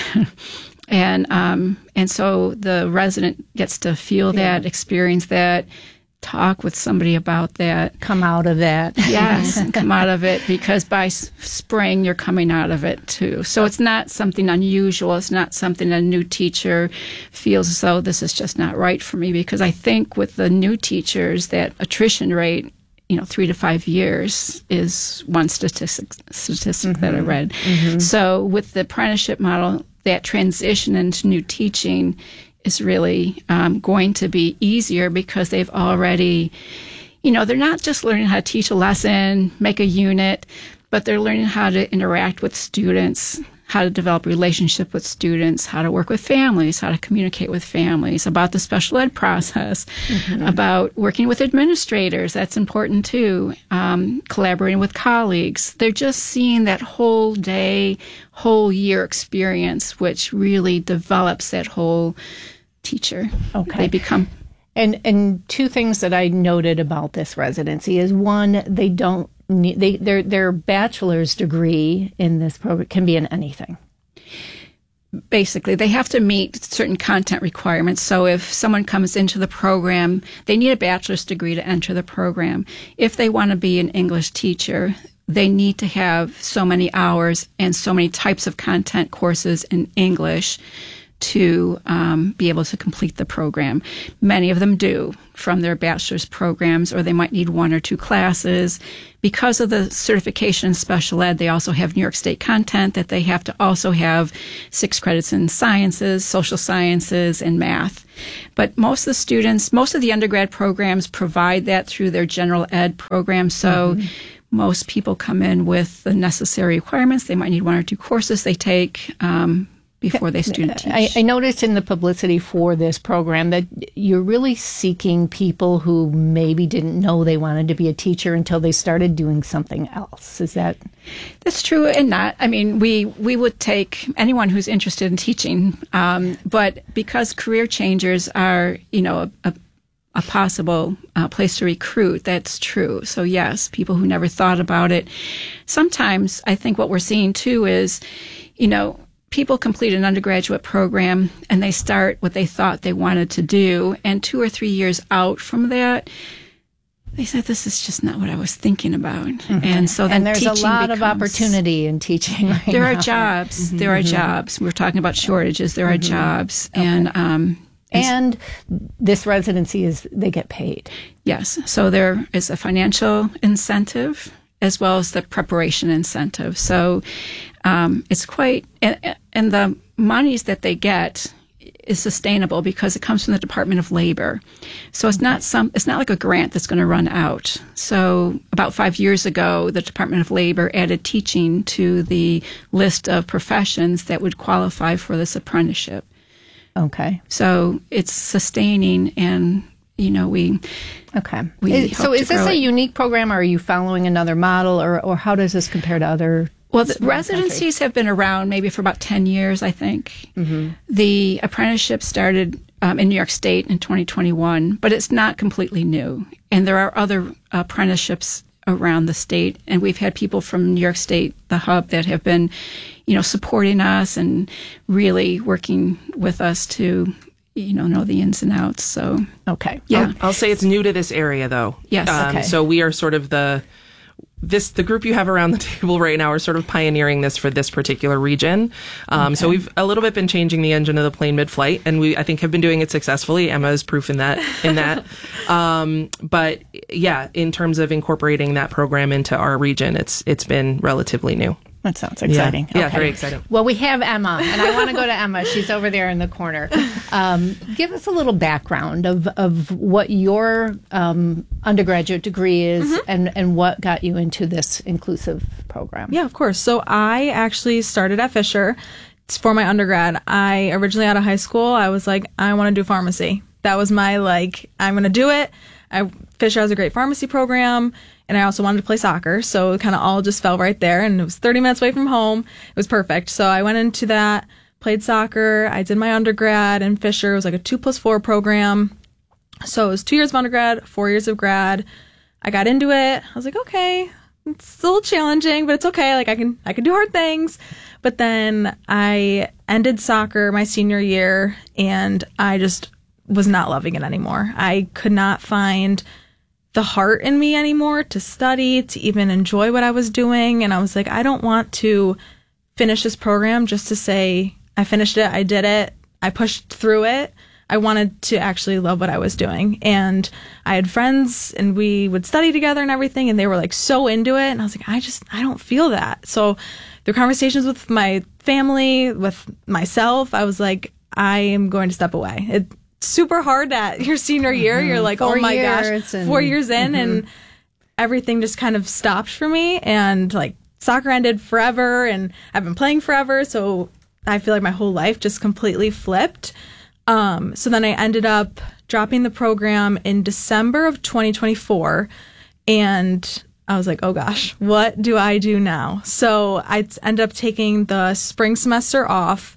[SPEAKER 6] and um, and so the resident gets to feel yeah. that, experience that, talk with somebody about that.
[SPEAKER 3] Come out of that.
[SPEAKER 6] Yes, come out of it, because by s- spring you're coming out of it too. So it's not something unusual. It's not something a new teacher feels as though this is just not right for me, because I think with the new teachers, that attrition rate, you know, three to five years is one statistic statistic mm-hmm. that I read. Mm-hmm. So with the apprenticeship model, that transition into new teaching is really um, going to be easier, because they've already, you know, they're not just learning how to teach a lesson, make a unit, but they're learning how to interact with students, how to develop relationship with students, how to work with families, how to communicate with families, about the special ed process, mm-hmm. about working with administrators. That's important too. Um, collaborating with colleagues. They're just seeing that whole day, whole year experience, which really develops that whole teacher.
[SPEAKER 3] Okay.
[SPEAKER 6] They become.
[SPEAKER 3] And and two things that I noted about this residency is, one, they don't need, they their their bachelor's degree in this program can be in anything.
[SPEAKER 6] Basically, they have to meet certain content requirements. So if someone comes into the program, they need a bachelor's degree to enter the program. If they want to be an English teacher, they need to have so many hours and so many types of content courses in English to um, be able to complete the program. Many of them do from their bachelor's programs, or they might need one or two classes. Because of the certification in special ed, they also have New York State content that they have to also have six credits in sciences, social sciences, and math. But most of the students, most of the undergrad programs provide that through their general ed program. So mm-hmm. most people come in with the necessary requirements. They might need one or two courses they take um, before they student teach.
[SPEAKER 3] I, I noticed in the publicity for this program that you're really seeking people who maybe didn't know they wanted to be a teacher until they started doing something else. Is that?
[SPEAKER 6] That's true and not. I mean, we, we would take anyone who's interested in teaching, um, but because career changers are, you know, a, a a possible uh, place to recruit, that's true. So yes, people who never thought about it. Sometimes I think what we're seeing too is, you know, people complete an undergraduate program and they start what they thought they wanted to do. And two or three years out from that, they said, this is just not what I was thinking about. Mm-hmm. And so then
[SPEAKER 3] and there's a lot
[SPEAKER 6] becomes,
[SPEAKER 3] of opportunity in teaching right
[SPEAKER 6] There
[SPEAKER 3] now.
[SPEAKER 6] are jobs.
[SPEAKER 3] Mm-hmm.
[SPEAKER 6] There are jobs. We're talking about shortages. There are mm-hmm. jobs.
[SPEAKER 3] Okay.
[SPEAKER 6] And, um,
[SPEAKER 3] and this residency is, they get paid.
[SPEAKER 6] Yes. So there is a financial incentive as well as the preparation incentive. So um, it's quite, and, and the monies that they get is sustainable because it comes from the Department of Labor. So it's not some, it's not like a grant that's going to run out. So about five years ago, the Department of Labor added teaching to the list of professions that would qualify for this apprenticeship.
[SPEAKER 3] Okay.
[SPEAKER 6] So it's sustaining, and you know, we
[SPEAKER 3] okay.
[SPEAKER 6] We
[SPEAKER 3] is, so is this a
[SPEAKER 6] it.
[SPEAKER 3] unique program, or are you following another model, or, or how does this compare to other?
[SPEAKER 6] Well, the residencies have been around maybe for about ten years, I think. Mm-hmm. The apprenticeship started um, in New York State in twenty twenty-one, but it's not completely new. And there are other apprenticeships around the state, and we've had people from New York State, the hub, that have been, you know, supporting us and really working with us to, you know, know the ins and outs. So,
[SPEAKER 3] okay.
[SPEAKER 6] Yeah.
[SPEAKER 4] I'll, I'll say it's new to this area, though.
[SPEAKER 6] Yes.
[SPEAKER 4] Um,
[SPEAKER 3] okay.
[SPEAKER 4] So we are sort of the, this, the group you have around the table right now are sort of pioneering this for this particular region. Um, okay. So we've a little bit been changing the engine of the plane mid-flight, and we, I think, have been doing it successfully. Emma is proof in that, in that. um, but yeah, in terms of incorporating that program into our region, it's, it's been relatively new.
[SPEAKER 3] That sounds exciting.
[SPEAKER 4] Yeah, yeah
[SPEAKER 3] okay.
[SPEAKER 4] very exciting.
[SPEAKER 3] Well, we have Emma, and I want to go to Emma. She's over there in the corner. Um, give us a little background of, of what your um, undergraduate degree is mm-hmm. and, and what got you into this inclusive program.
[SPEAKER 8] Yeah, of course. So I actually started at Fisher for my undergrad. I originally out of high school, I was like, I want to do pharmacy. That was my, like, I'm going to do it. I, Fisher has a great pharmacy program, and I also wanted to play soccer, so it kind of all just fell right there, and it was thirty minutes away from home. It was perfect. So I went into that, played soccer. I did my undergrad in Fisher. It was like a two plus four program. So it was two years of undergrad, four years of grad. I got into it. I was like, okay, it's a little challenging, but it's okay. Like I can, I can do hard things. But then I ended soccer my senior year, and I just was not loving it anymore. I could not find the heart in me anymore to study, to even enjoy what I was doing. And I was like, I don't want to finish this program just to say, I finished it, I did it, I pushed through it. I wanted to actually love what I was doing. And I had friends, and we would study together and everything, and they were like so into it. And I was like, I just, I don't feel that. So through conversations with my family, with myself, I was like, I am going to step away. It, super hard at your senior year. Mm-hmm. You're like, four oh my gosh, and, four years in, mm-hmm. and everything just kind of stopped for me. And like soccer ended forever and I've been playing forever. So I feel like my whole life just completely flipped. Um, so then I ended up dropping the program in December of twenty twenty-four. And I was like, oh gosh, what do I do now? So I t- ended up taking the spring semester off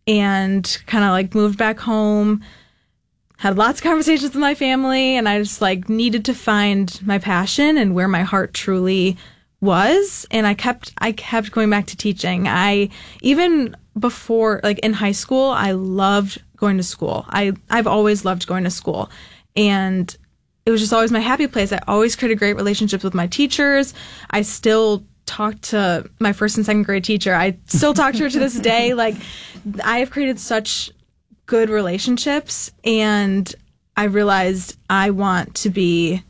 [SPEAKER 8] and kind of like moved back home, had lots of conversations with my family, and I just like needed to find my passion and where my heart truly was. And I kept, I kept going back to teaching. I, even before, like in high school, I loved going to school. I, I've always loved going to school. And it was just always my happy place. I always created great relationships with my teachers. I still talk to my first and second grade teacher. I still talk to her to this day. Like, I have created such good relationships, and I realized I want to be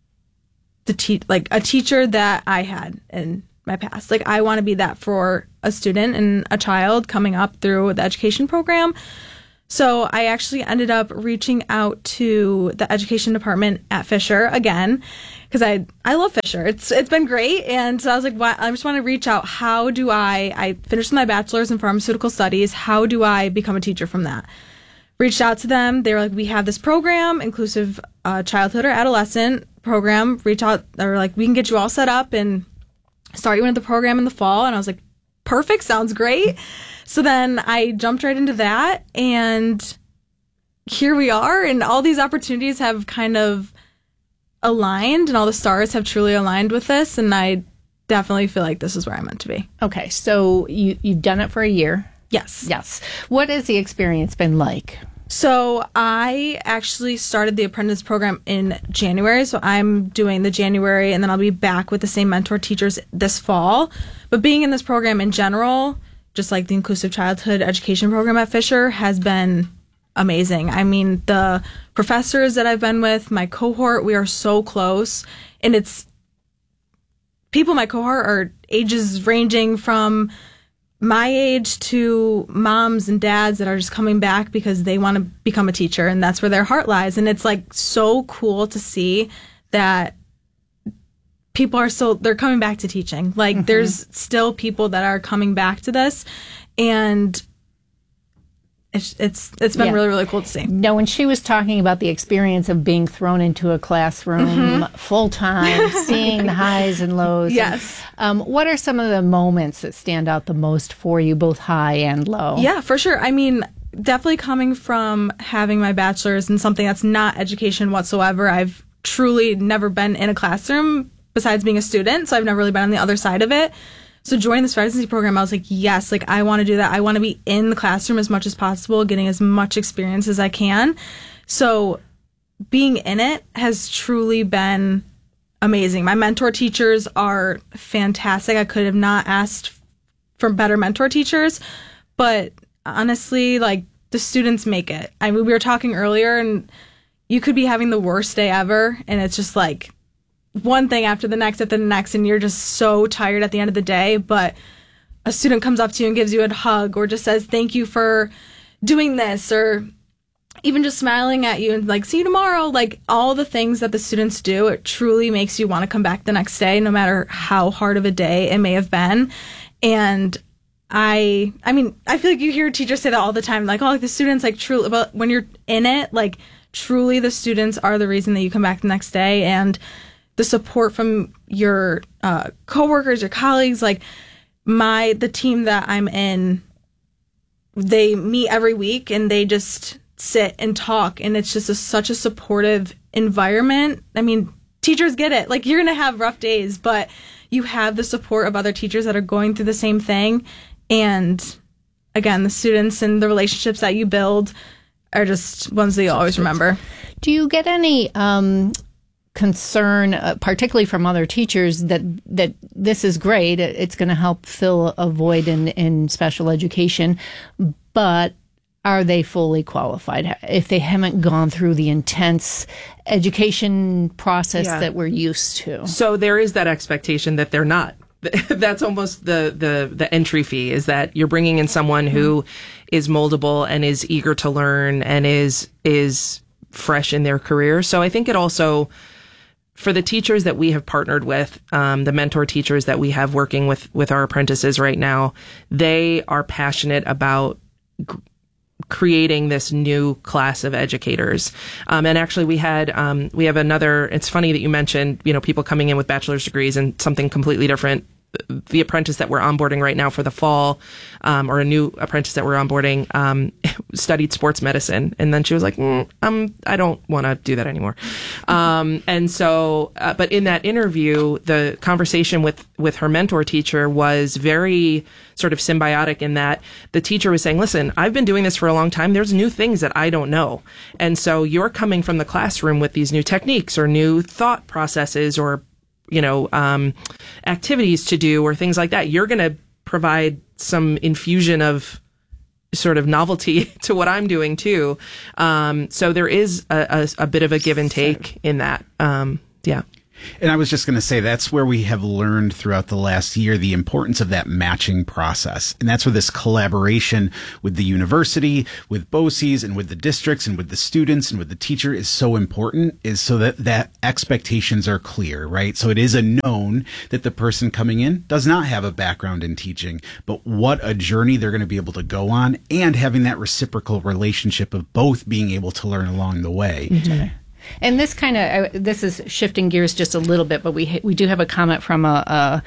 [SPEAKER 8] the te- like a teacher that I had in my past. Like, I want to be that for a student and a child coming up through the education program. So I actually ended up reaching out to the education department at Fisher again, because I I love Fisher. It's it's been great, and so I was like, why, I just want to reach out. How do I? I finished my bachelor's in pharmaceutical studies. How do I become a teacher from that? Reached out to them. They were like, we have this program, inclusive uh, childhood or adolescent program. Reach out. They were like, we can get you all set up and start you into the program in the fall. And I was like, perfect. Sounds great. So then I jumped right into that, and here we are, and all these opportunities have kind of aligned, and all the stars have truly aligned with this, and I definitely feel like this is where I'm meant to be.
[SPEAKER 3] Okay, so you, you've done it for a year.
[SPEAKER 8] Yes.
[SPEAKER 3] Yes. What has the experience been like?
[SPEAKER 8] So I actually started the apprentice program in January. So I'm doing the January, and then I'll be back with the same mentor teachers this fall. But being in this program in general, just like the inclusive childhood education program at Fisher, has been amazing. I mean, the professors that I've been with, my cohort, we are so close. And it's people in my cohort are ages ranging from my age to moms and dads that are just coming back because they want to become a teacher, and that's where their heart lies. And it's like so cool to see that people are still, they're coming back to teaching. Like, mm-hmm. There's still people that are coming back to this, and it's it's it's been yeah. really, really cool to see.
[SPEAKER 3] Now, when she was talking about the experience of being thrown into a classroom mm-hmm. full-time, seeing the highs and lows.
[SPEAKER 8] Yes.
[SPEAKER 3] And, um, what are some of the moments that stand out the most for you, both high and low?
[SPEAKER 8] Yeah, for sure. I mean, definitely coming from having my bachelor's in something that's not education whatsoever. I've truly never been in a classroom besides being a student, so I've never really been on the other side of it. So joining this residency program, I was like, yes, like I want to do that. I want to be in the classroom as much as possible, getting as much experience as I can. So being in it has truly been amazing. My mentor teachers are fantastic. I could have not asked for better mentor teachers, but honestly, like, the students make it. I mean, we were talking earlier, and you could be having the worst day ever, and it's just like one thing after the next after the next, and you're just so tired at the end of the day. But a student comes up to you and gives you a hug, or just says thank you for doing this, or even just smiling at you and like, see you tomorrow. Like, all the things that the students do, it truly makes you want to come back the next day, no matter how hard of a day it may have been. And I, I mean, I feel like you hear teachers say that all the time, like, oh, like the students, like, truly, but when you're in it, like, truly the students are the reason that you come back the next day. And the support from your uh, coworkers, your colleagues, like my, the team that I'm in, they meet every week and they just sit and talk, and it's just a, such a supportive environment. I mean, teachers get it. Like, you're going to have rough days, but you have the support of other teachers that are going through the same thing. And again, the students and the relationships that you build are just ones that you always remember.
[SPEAKER 3] Do you get any um, concern, uh, particularly from other teachers, that that this is great, it's going to help fill a void in, in special education, but are they fully qualified if they haven't gone through the intense education process yeah. that we're used to?
[SPEAKER 4] So there is that expectation that they're not. That's almost the, the, the entry fee, is that you're bringing in someone who is moldable and is eager to learn and is is fresh in their career. So I think it also for the teachers that we have partnered with, um, the mentor teachers that we have working with, with our apprentices right now, they are passionate about g- creating this new class of educators. Um, and actually we had, um, we have another, it's funny that you mentioned, you know, people coming in with bachelor's degrees and something completely different. The apprentice that we're onboarding right now for the fall, um, or a new apprentice that we're onboarding, um, studied sports medicine. And then she was like, mm, um, I don't want to do that anymore. Um, and so, uh, but in that interview, the conversation with, with her mentor teacher was very sort of symbiotic in that the teacher was saying, listen, I've been doing this for a long time. There's new things that I don't know. And so you're coming from the classroom with these new techniques or new thought processes or you know, um, activities to do or things like that. You're going to provide some infusion of sort of novelty to what I'm doing too. Um, so there is a, a, a bit of a give and take in that. Um, yeah.
[SPEAKER 5] And I was just going to say that's where we have learned throughout the last year the importance of that matching process. And that's where this collaboration with the university, with BOCES, and with the districts, and with the students, and with the teacher is so important, is so that, that expectations are clear, right? So it is a known that the person coming in does not have a background in teaching, but what a journey they're going to be able to go on, and having that reciprocal relationship of both being able to learn along the way.
[SPEAKER 3] Mm-hmm. And this kind of, this is shifting gears just a little bit, but we we do have a comment from a, a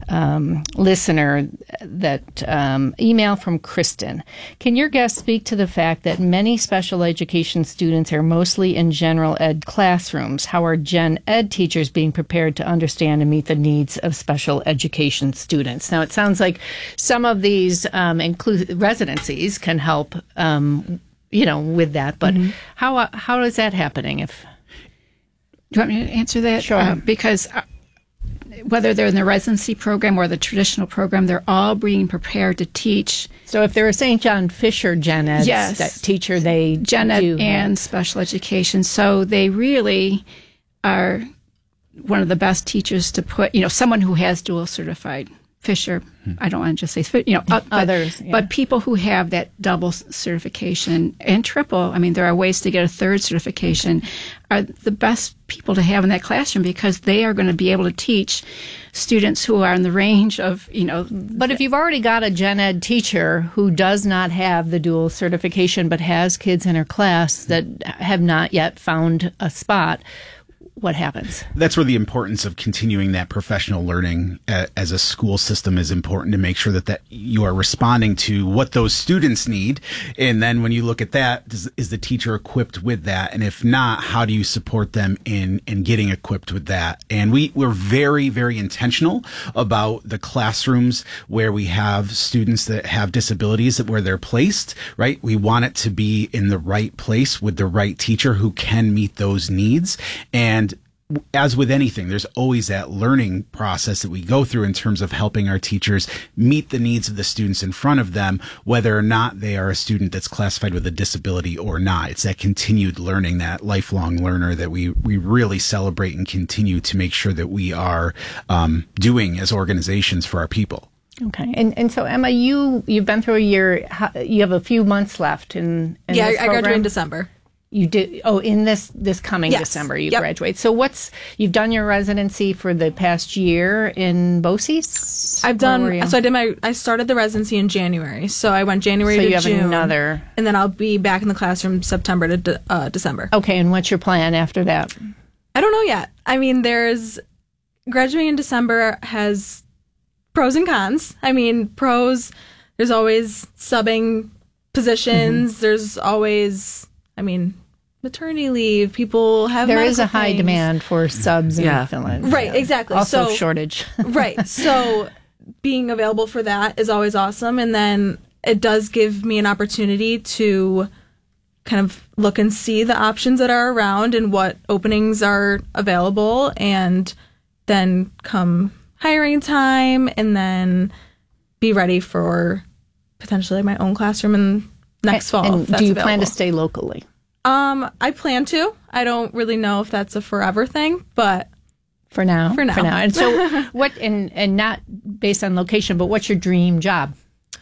[SPEAKER 3] um, listener that um, email from Kristen. Can your guest speak to the fact that many special education students are mostly in general ed classrooms? How are gen ed teachers being prepared to understand and meet the needs of special education students? Now, it sounds like some of these um, include residencies can help um you know, with that, but mm-hmm. how uh, how is that happening? If
[SPEAKER 6] do you want me to answer that?
[SPEAKER 3] Sure.
[SPEAKER 6] Uh, because uh, whether they're in the residency program or the traditional program, they're all being prepared to teach.
[SPEAKER 3] So if they're a Saint John Fisher gen ed
[SPEAKER 6] yes.
[SPEAKER 3] that teacher, they
[SPEAKER 6] gen ed
[SPEAKER 3] do
[SPEAKER 6] and
[SPEAKER 3] have.
[SPEAKER 6] special education. So they really are one of the best teachers to put. You know, someone who has dual certified. Fisher, I don't want to just say, you know, uh, but,
[SPEAKER 3] others, yeah.
[SPEAKER 6] but people who have that double certification and triple, I mean, there are ways to get a third certification, are the best people to have in that classroom because they are going to be able to teach students who are in the range of, you know.
[SPEAKER 3] But if you've already got a gen ed teacher who does not have the dual certification but has kids in her class that have not yet found a spot, what happens?
[SPEAKER 5] That's where the importance of continuing that professional learning uh, as a school system is important to make sure that, that you are responding to what those students need. And then when you look at that, does, is the teacher equipped with that? And if not, how do you support them in, in getting equipped with that? And we, we're very, very intentional about the classrooms where we have students that have disabilities, that where they're placed, right? We want it to be in the right place with the right teacher who can meet those needs. And as with anything, there's always that learning process that we go through in terms of helping our teachers meet the needs of the students in front of them, whether or not they are a student that's classified with a disability or not. It's that continued learning, that lifelong learner that we, we really celebrate and continue to make sure that we are um, doing as organizations for our people.
[SPEAKER 3] Okay, and and so Emma, you you've been through a year. You have a few months left in, in
[SPEAKER 8] yeah.
[SPEAKER 3] this
[SPEAKER 8] I graduated in December.
[SPEAKER 3] You did. Oh, in this this coming
[SPEAKER 8] yes.
[SPEAKER 3] December, you
[SPEAKER 8] yep.
[SPEAKER 3] graduate. So what's you've done your residency for the past year in BOCES?
[SPEAKER 8] I've done. So I did my. I started the residency in January. So I went January
[SPEAKER 3] so
[SPEAKER 8] to
[SPEAKER 3] you have
[SPEAKER 8] June,
[SPEAKER 3] another,
[SPEAKER 8] and then I'll be back in the classroom September to de- uh, December.
[SPEAKER 3] Okay, and what's your plan after that?
[SPEAKER 8] I don't know yet. I mean, there's graduating in December has pros and cons. I mean, pros. There's always subbing positions. Mm-hmm. There's always. I mean, maternity leave. People have
[SPEAKER 3] there is a high
[SPEAKER 8] things.
[SPEAKER 3] demand for subs
[SPEAKER 4] yeah.
[SPEAKER 3] in Finland.
[SPEAKER 8] Right,
[SPEAKER 3] yeah.
[SPEAKER 8] exactly.
[SPEAKER 3] Also
[SPEAKER 8] so,
[SPEAKER 3] shortage.
[SPEAKER 8] Right. So being available for that is always awesome. And then it does give me an opportunity to kind of look and see the options that are around and what openings are available. And then come hiring time and then be ready for potentially my own classroom in next fall.
[SPEAKER 3] And
[SPEAKER 8] if that's
[SPEAKER 3] do you
[SPEAKER 8] available.
[SPEAKER 3] plan to stay locally?
[SPEAKER 8] Um, I plan to. I don't really know if that's a forever thing, but
[SPEAKER 3] for now,
[SPEAKER 8] for now,
[SPEAKER 3] for now. And so, what? And and not based on location, but what's your dream job?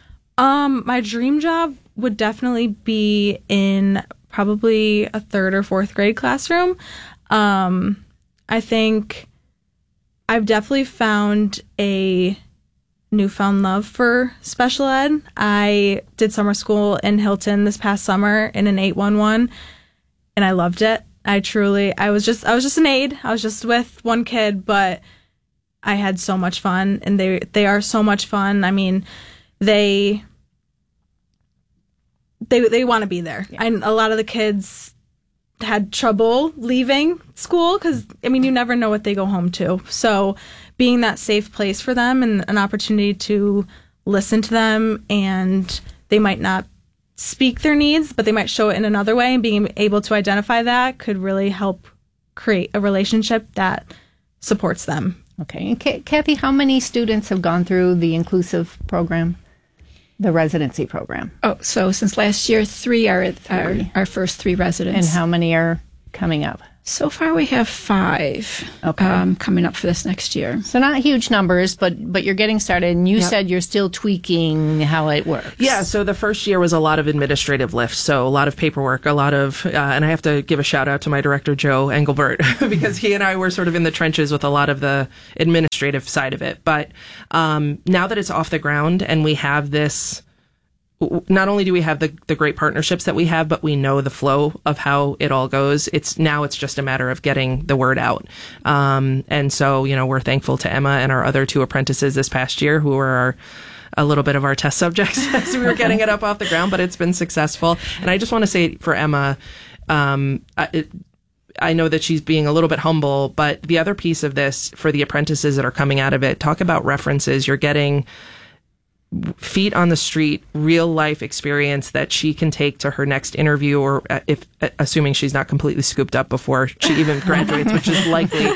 [SPEAKER 8] Um, my dream job would definitely be in probably a third or fourth grade classroom. Um, I think I've definitely found a newfound love for special ed. I did summer school in Hilton this past summer in an eight one one, and I loved it. I truly, I was just, I was just an aide. I was just with one kid, but I had so much fun, and they, they are so much fun. I mean, they, they, they want to be there. Yeah. And a lot of the kids had trouble leaving school because, I mean, you never know what they go home to. So being that safe place for them and an opportunity to listen to them, and they might not speak their needs, but they might show it in another way, and being able to identify that could really help create a relationship that supports them.
[SPEAKER 3] Okay. And K- Kathy, how many students have gone through the inclusive program, the residency program?
[SPEAKER 6] Oh, so since last year, three are our, our first three residents.
[SPEAKER 3] And how many are coming up?
[SPEAKER 6] So far, we have five
[SPEAKER 3] okay.
[SPEAKER 6] um, coming up for this next year.
[SPEAKER 3] So not huge numbers, but but you're getting started. And you
[SPEAKER 6] yep.
[SPEAKER 3] said you're still tweaking how it works.
[SPEAKER 4] Yeah, so the first year was a lot of administrative lifts, so a lot of paperwork, a lot of, uh, and I have to give a shout out to my director, Joe Engelbert, because he and I were sort of in the trenches with a lot of the administrative side of it. But um, now that it's off the ground and we have this, not only do we have the, the great partnerships that we have, but we know the flow of how it all goes. It's now it's just a matter of getting the word out. Um, and so, you know, we're thankful to Emma and our other two apprentices this past year who were our, a little bit of our test subjects as we were getting it up off the ground, but it's been successful. And I just want to say for Emma, um, it, I know that she's being a little bit humble, but the other piece of this for the apprentices that are coming out of it, talk about references. You're getting feet on the street, real life experience that she can take to her next interview, or if assuming she's not completely scooped up before she even graduates, which is likely.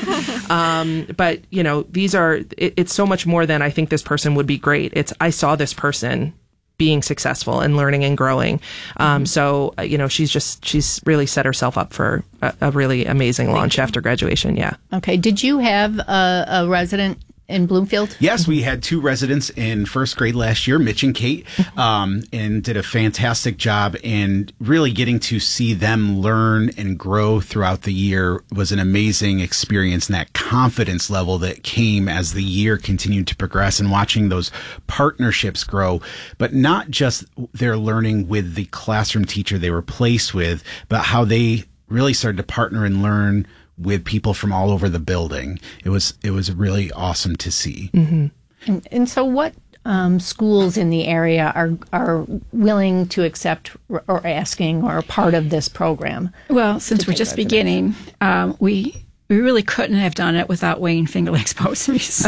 [SPEAKER 4] Um, but you know, these are, it, it's so much more than I think this person would be great. It's, I saw this person being successful and learning and growing. Um, so, you know, she's just, she's really set herself up for a, a really amazing launch after graduation. Yeah.
[SPEAKER 3] Okay. Did you have a, a resident in Bloomfield?
[SPEAKER 5] Yes, we had two residents in first grade last year, Mitch and Kate, um, and did a fantastic job. And really getting to see them learn and grow throughout the year was an amazing experience. And that confidence level that came as the year continued to progress, and watching those partnerships grow, but not just their learning with the classroom teacher they were placed with, but how they really started to partner and learn with people from all over the building. It was it was really awesome to see.
[SPEAKER 3] Mm-hmm. And, and so what um, schools in the area are are willing to accept or asking or a part of this program?
[SPEAKER 6] Well, since we're just residents? beginning, um, we we really couldn't have done it without Wayne Finger Lakes BOCES.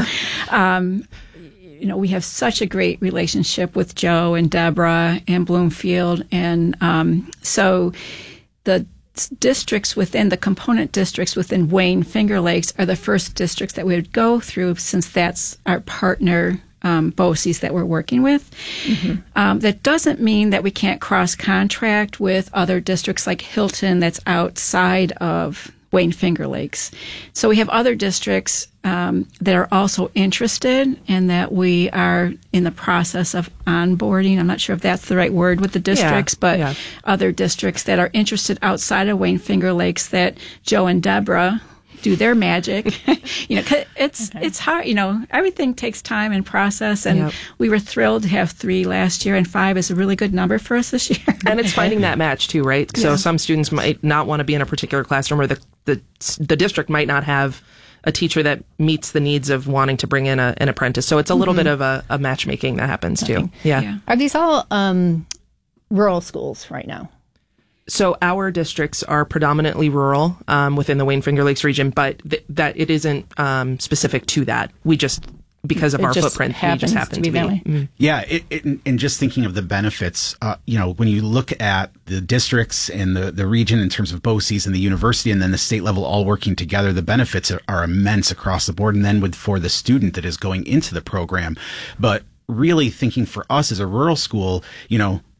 [SPEAKER 6] um, you know, we have such a great relationship with Joe and Deborah and Bloomfield, and um, so the districts within the component districts within Wayne Finger Lakes are the first districts that we would go through, since that's our partner um, BOCES that we're working with. Mm-hmm. Um, that doesn't mean that we can't cross contract with other districts like Hilton that's outside of Wayne Finger Lakes. So we have other districts um, that are also interested, and that we are in the process of onboarding. I'm not sure if that's the right word with the districts, yeah, but yeah. other districts that are interested outside of Wayne Finger Lakes that Joe and Deborah do their magic. you know, 'cause it's okay. it's hard. You know, everything takes time and process, and yep. we were thrilled to have three last year, and five is a really good number for us this year.
[SPEAKER 4] And it's finding that match too, right? So yeah. some students might not want to be in a particular classroom, or the the the district might not have a teacher that meets the needs of wanting to bring in a, an apprentice. So it's a little mm-hmm. bit of a, a matchmaking that happens too. Yeah. yeah.
[SPEAKER 3] Are these all um, rural schools right now?
[SPEAKER 4] So our districts are predominantly rural um, within the Wayne Finger Lakes region, but th- that it isn't um, specific to that. We just, because of
[SPEAKER 3] it
[SPEAKER 4] our
[SPEAKER 3] just
[SPEAKER 4] footprint, we just happen to be. To be.
[SPEAKER 5] Mm. Yeah, it, it, and just thinking of the benefits, uh, you know, when you look at the districts and the, the region in terms of BOCES and the university and then the state level all working together, the benefits are, are immense across the board. And then with for the student that is going into the program. But really thinking for us as a rural school, you know,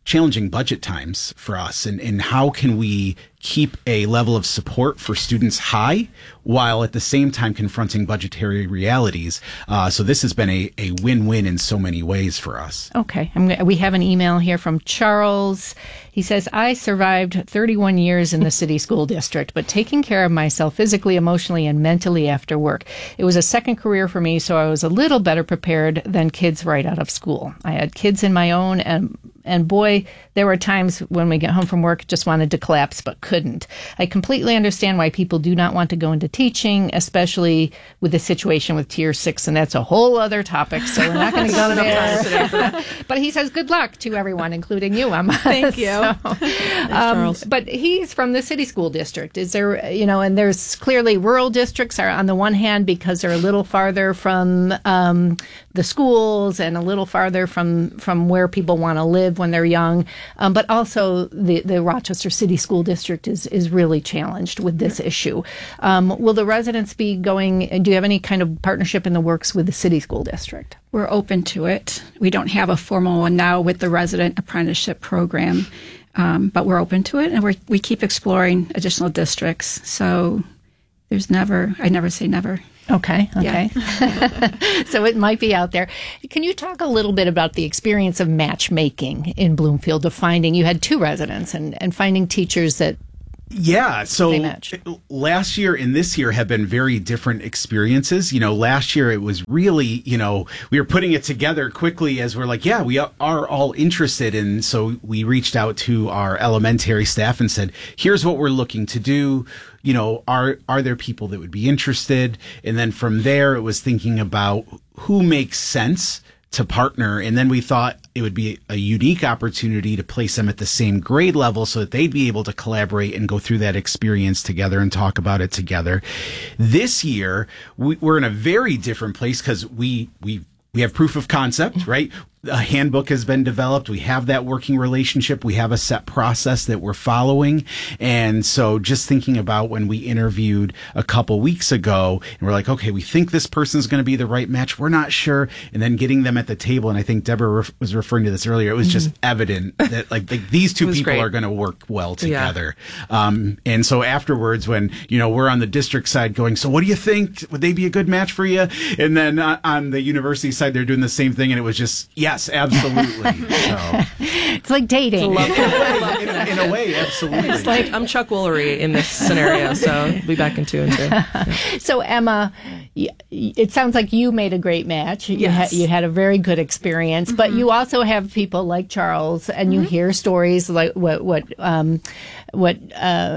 [SPEAKER 5] challenging budget times for us, and, and how can we keep a level of support for students high while at the same time confronting budgetary realities. Uh, so this has been a, a win-win in so many ways for us.
[SPEAKER 3] Okay. I'm, g- we have an email here from Charles. He says, I survived thirty-one years in the city school district, but taking care of myself physically, emotionally, and mentally after work. It was a second career for me, so I was a little better prepared than kids right out of school. I had kids in my own, and And boy, there were times when we get home from work, just wanted to collapse, but couldn't. I completely understand why people do not want to go into teaching, especially with the situation with Tier six, and that's a whole other topic, so we're not going to go there. But he says good luck to everyone, including you, Emma.
[SPEAKER 8] Thank you.
[SPEAKER 3] So,
[SPEAKER 8] Thanks,
[SPEAKER 3] um,
[SPEAKER 8] Charles.
[SPEAKER 3] but he's from the city school district. Is there, you know, and there's clearly rural districts are on the one hand because they're a little farther from um, the schools and a little farther from, from where people want to live when they're young. Um, but also the, the Rochester City School District is, is really challenged with this issue. Um, will the residents be going, do you have any kind of partnership in the works with the city school district?
[SPEAKER 6] We're open to it. We don't have a formal one now with the resident apprenticeship program, um, but we're open to it, and we're, we keep exploring additional districts. So there's never, I never say never.
[SPEAKER 3] Okay, okay.
[SPEAKER 6] Yeah.
[SPEAKER 3] So it might be out there. Can you talk a little bit about the experience of matchmaking in Bloomfield, of finding, you had two residents, and, and finding teachers that
[SPEAKER 5] Yeah, so
[SPEAKER 3] they match?
[SPEAKER 5] Last year and this year have been very different experiences. You know, last year it was really, you know, we were putting it together quickly as we're like, yeah, we are all interested. And so we reached out to our elementary staff and said, here's what we're looking to do. You know, are are there people that would be interested? And then from there, it was thinking about who makes sense to partner. And then we thought it would be a unique opportunity to place them at the same grade level so that they'd be able to collaborate and go through that experience together and talk about it together. This year, we, we're in a very different place because we, we, we have proof of concept, right? A handbook has been developed. We have that working relationship. We have a set process that we're following. And so just thinking about when we interviewed a couple weeks ago and we're like, okay, we think this person's going to be the right match. We're not sure. And then getting them at the table. And I think Deborah ref- was referring to this earlier. It was just mm-hmm. evident that like, like these two people great. are going to work well together. Yeah. Um, and so afterwards, when, you know, we're on the district side going, so what do you think? Would they be a good match for you? And then uh, on the university side, they're doing the same thing. And it was just, yeah. Yes, absolutely. So.
[SPEAKER 3] It's like dating.
[SPEAKER 4] It's
[SPEAKER 5] a in, a, in a way, absolutely.
[SPEAKER 4] It's like I'm Chuck Woolery in this scenario, so I'll be back in two and two. Yeah.
[SPEAKER 3] So, Emma, it sounds like you made a great match. You,
[SPEAKER 8] yes.
[SPEAKER 3] ha- you had a very good experience, mm-hmm. but you also have people like Charles, and mm-hmm. you hear stories like what what um, what uh,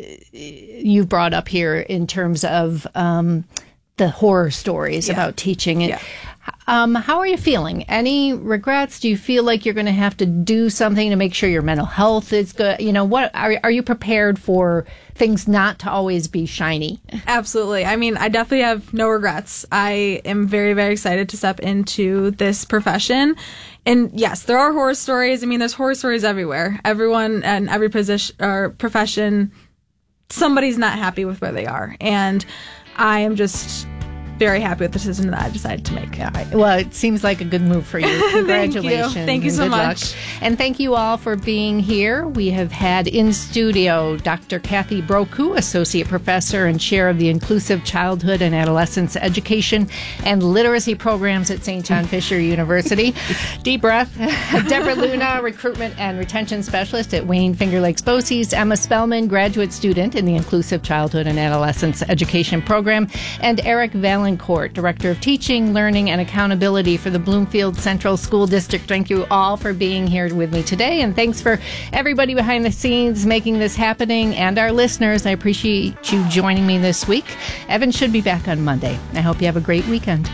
[SPEAKER 3] you brought up here in terms of um, the horror stories yeah. about teaching. And,
[SPEAKER 8] yeah.
[SPEAKER 3] Um, how are you feeling? Any regrets? Do you feel like you're going to have to do something to make sure your mental health is good? You know, what are are you prepared for things not to always be shiny?
[SPEAKER 8] Absolutely. I mean, I definitely have no regrets. I am very, very excited to step into this profession. And yes, there are horror stories. I mean, there's horror stories everywhere. Everyone and every position or profession, somebody's not happy with where they are. And I am just very happy with the decision that I decided to make.
[SPEAKER 3] Yeah, well, it seems like a good move for you. Congratulations.
[SPEAKER 8] Thank you, thank you so much.
[SPEAKER 3] Luck. And thank you all for being here. We have had in studio Doctor Kathy Broku, Associate Professor and Chair of the Inclusive Childhood and Adolescence Education and Literacy Programs at Saint John Fisher University. Deep breath. Deborah Luna, Recruitment and Retention Specialist at Wayne Finger Lakes BOCES. Emma Spellman, Graduate Student in the Inclusive Childhood and Adolescence Education Program. And Eric Valencourt, Director of Teaching, Learning, and Accountability for the Bloomfield Central School District. Thank you all for being here with me today, and thanks for everybody behind the scenes making this happening, and our listeners. I appreciate you joining me this week. Evan should be back on Monday. I hope you have a great weekend.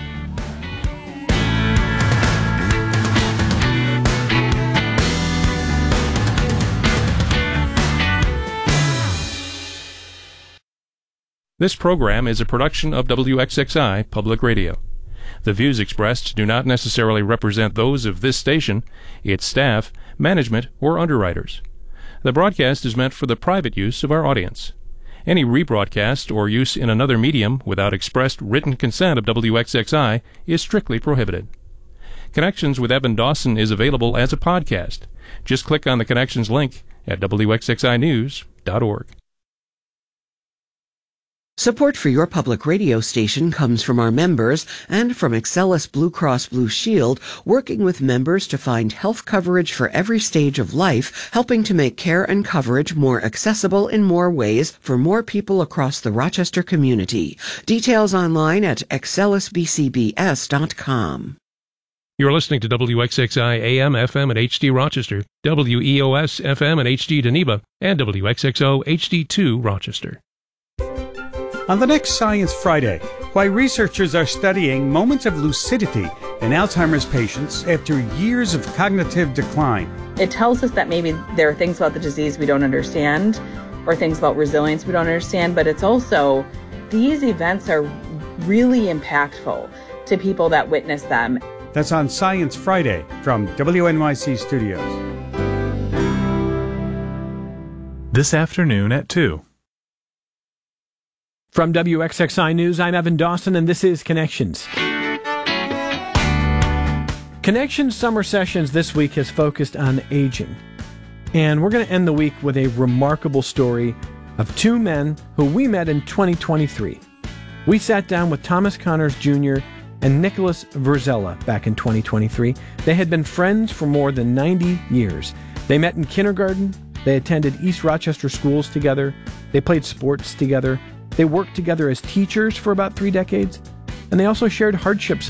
[SPEAKER 9] This program is a production of W X X I Public Radio. The views expressed do not necessarily represent those of this station, its staff, management, or underwriters. The broadcast is meant for the private use of our audience. Any rebroadcast or use in another medium without expressed written consent of W X X I is strictly prohibited. Connections with Evan Dawson is available as a podcast. Just click on the Connections link at W X X I news dot org.
[SPEAKER 2] Support for your public radio station comes from our members and from Excellus Blue Cross Blue Shield, working with members to find health coverage for every stage of life, helping to make care and coverage more accessible in more ways for more people across the Rochester community. Details online at excellus b c b s dot com.
[SPEAKER 9] You're listening to W X X I A M, F M, and H D Rochester, W E O S, F M, and H D Geneva, and W X X O, H D two Rochester.
[SPEAKER 10] On the next Science Friday, why researchers are studying moments of lucidity in Alzheimer's patients after years of cognitive decline.
[SPEAKER 11] It tells us that maybe there are things about the disease we don't understand, or things about resilience we don't understand, but it's also, these events are really impactful to people that witness them.
[SPEAKER 10] That's on Science Friday from W N Y C Studios.
[SPEAKER 12] This afternoon at two.
[SPEAKER 7] From W X X I News, I'm Evan Dawson, and this is Connections. Connections Summer Sessions this week has focused on aging. And we're going to end the week with a remarkable story of two men who we met in twenty twenty-three. We sat down with Thomas Connors Junior and Nicholas Verzella back in twenty twenty-three. They had been friends for more than ninety years. They met in kindergarten. They attended East Rochester schools together. They played sports together. They worked together as teachers for about three decades, and they also shared hardships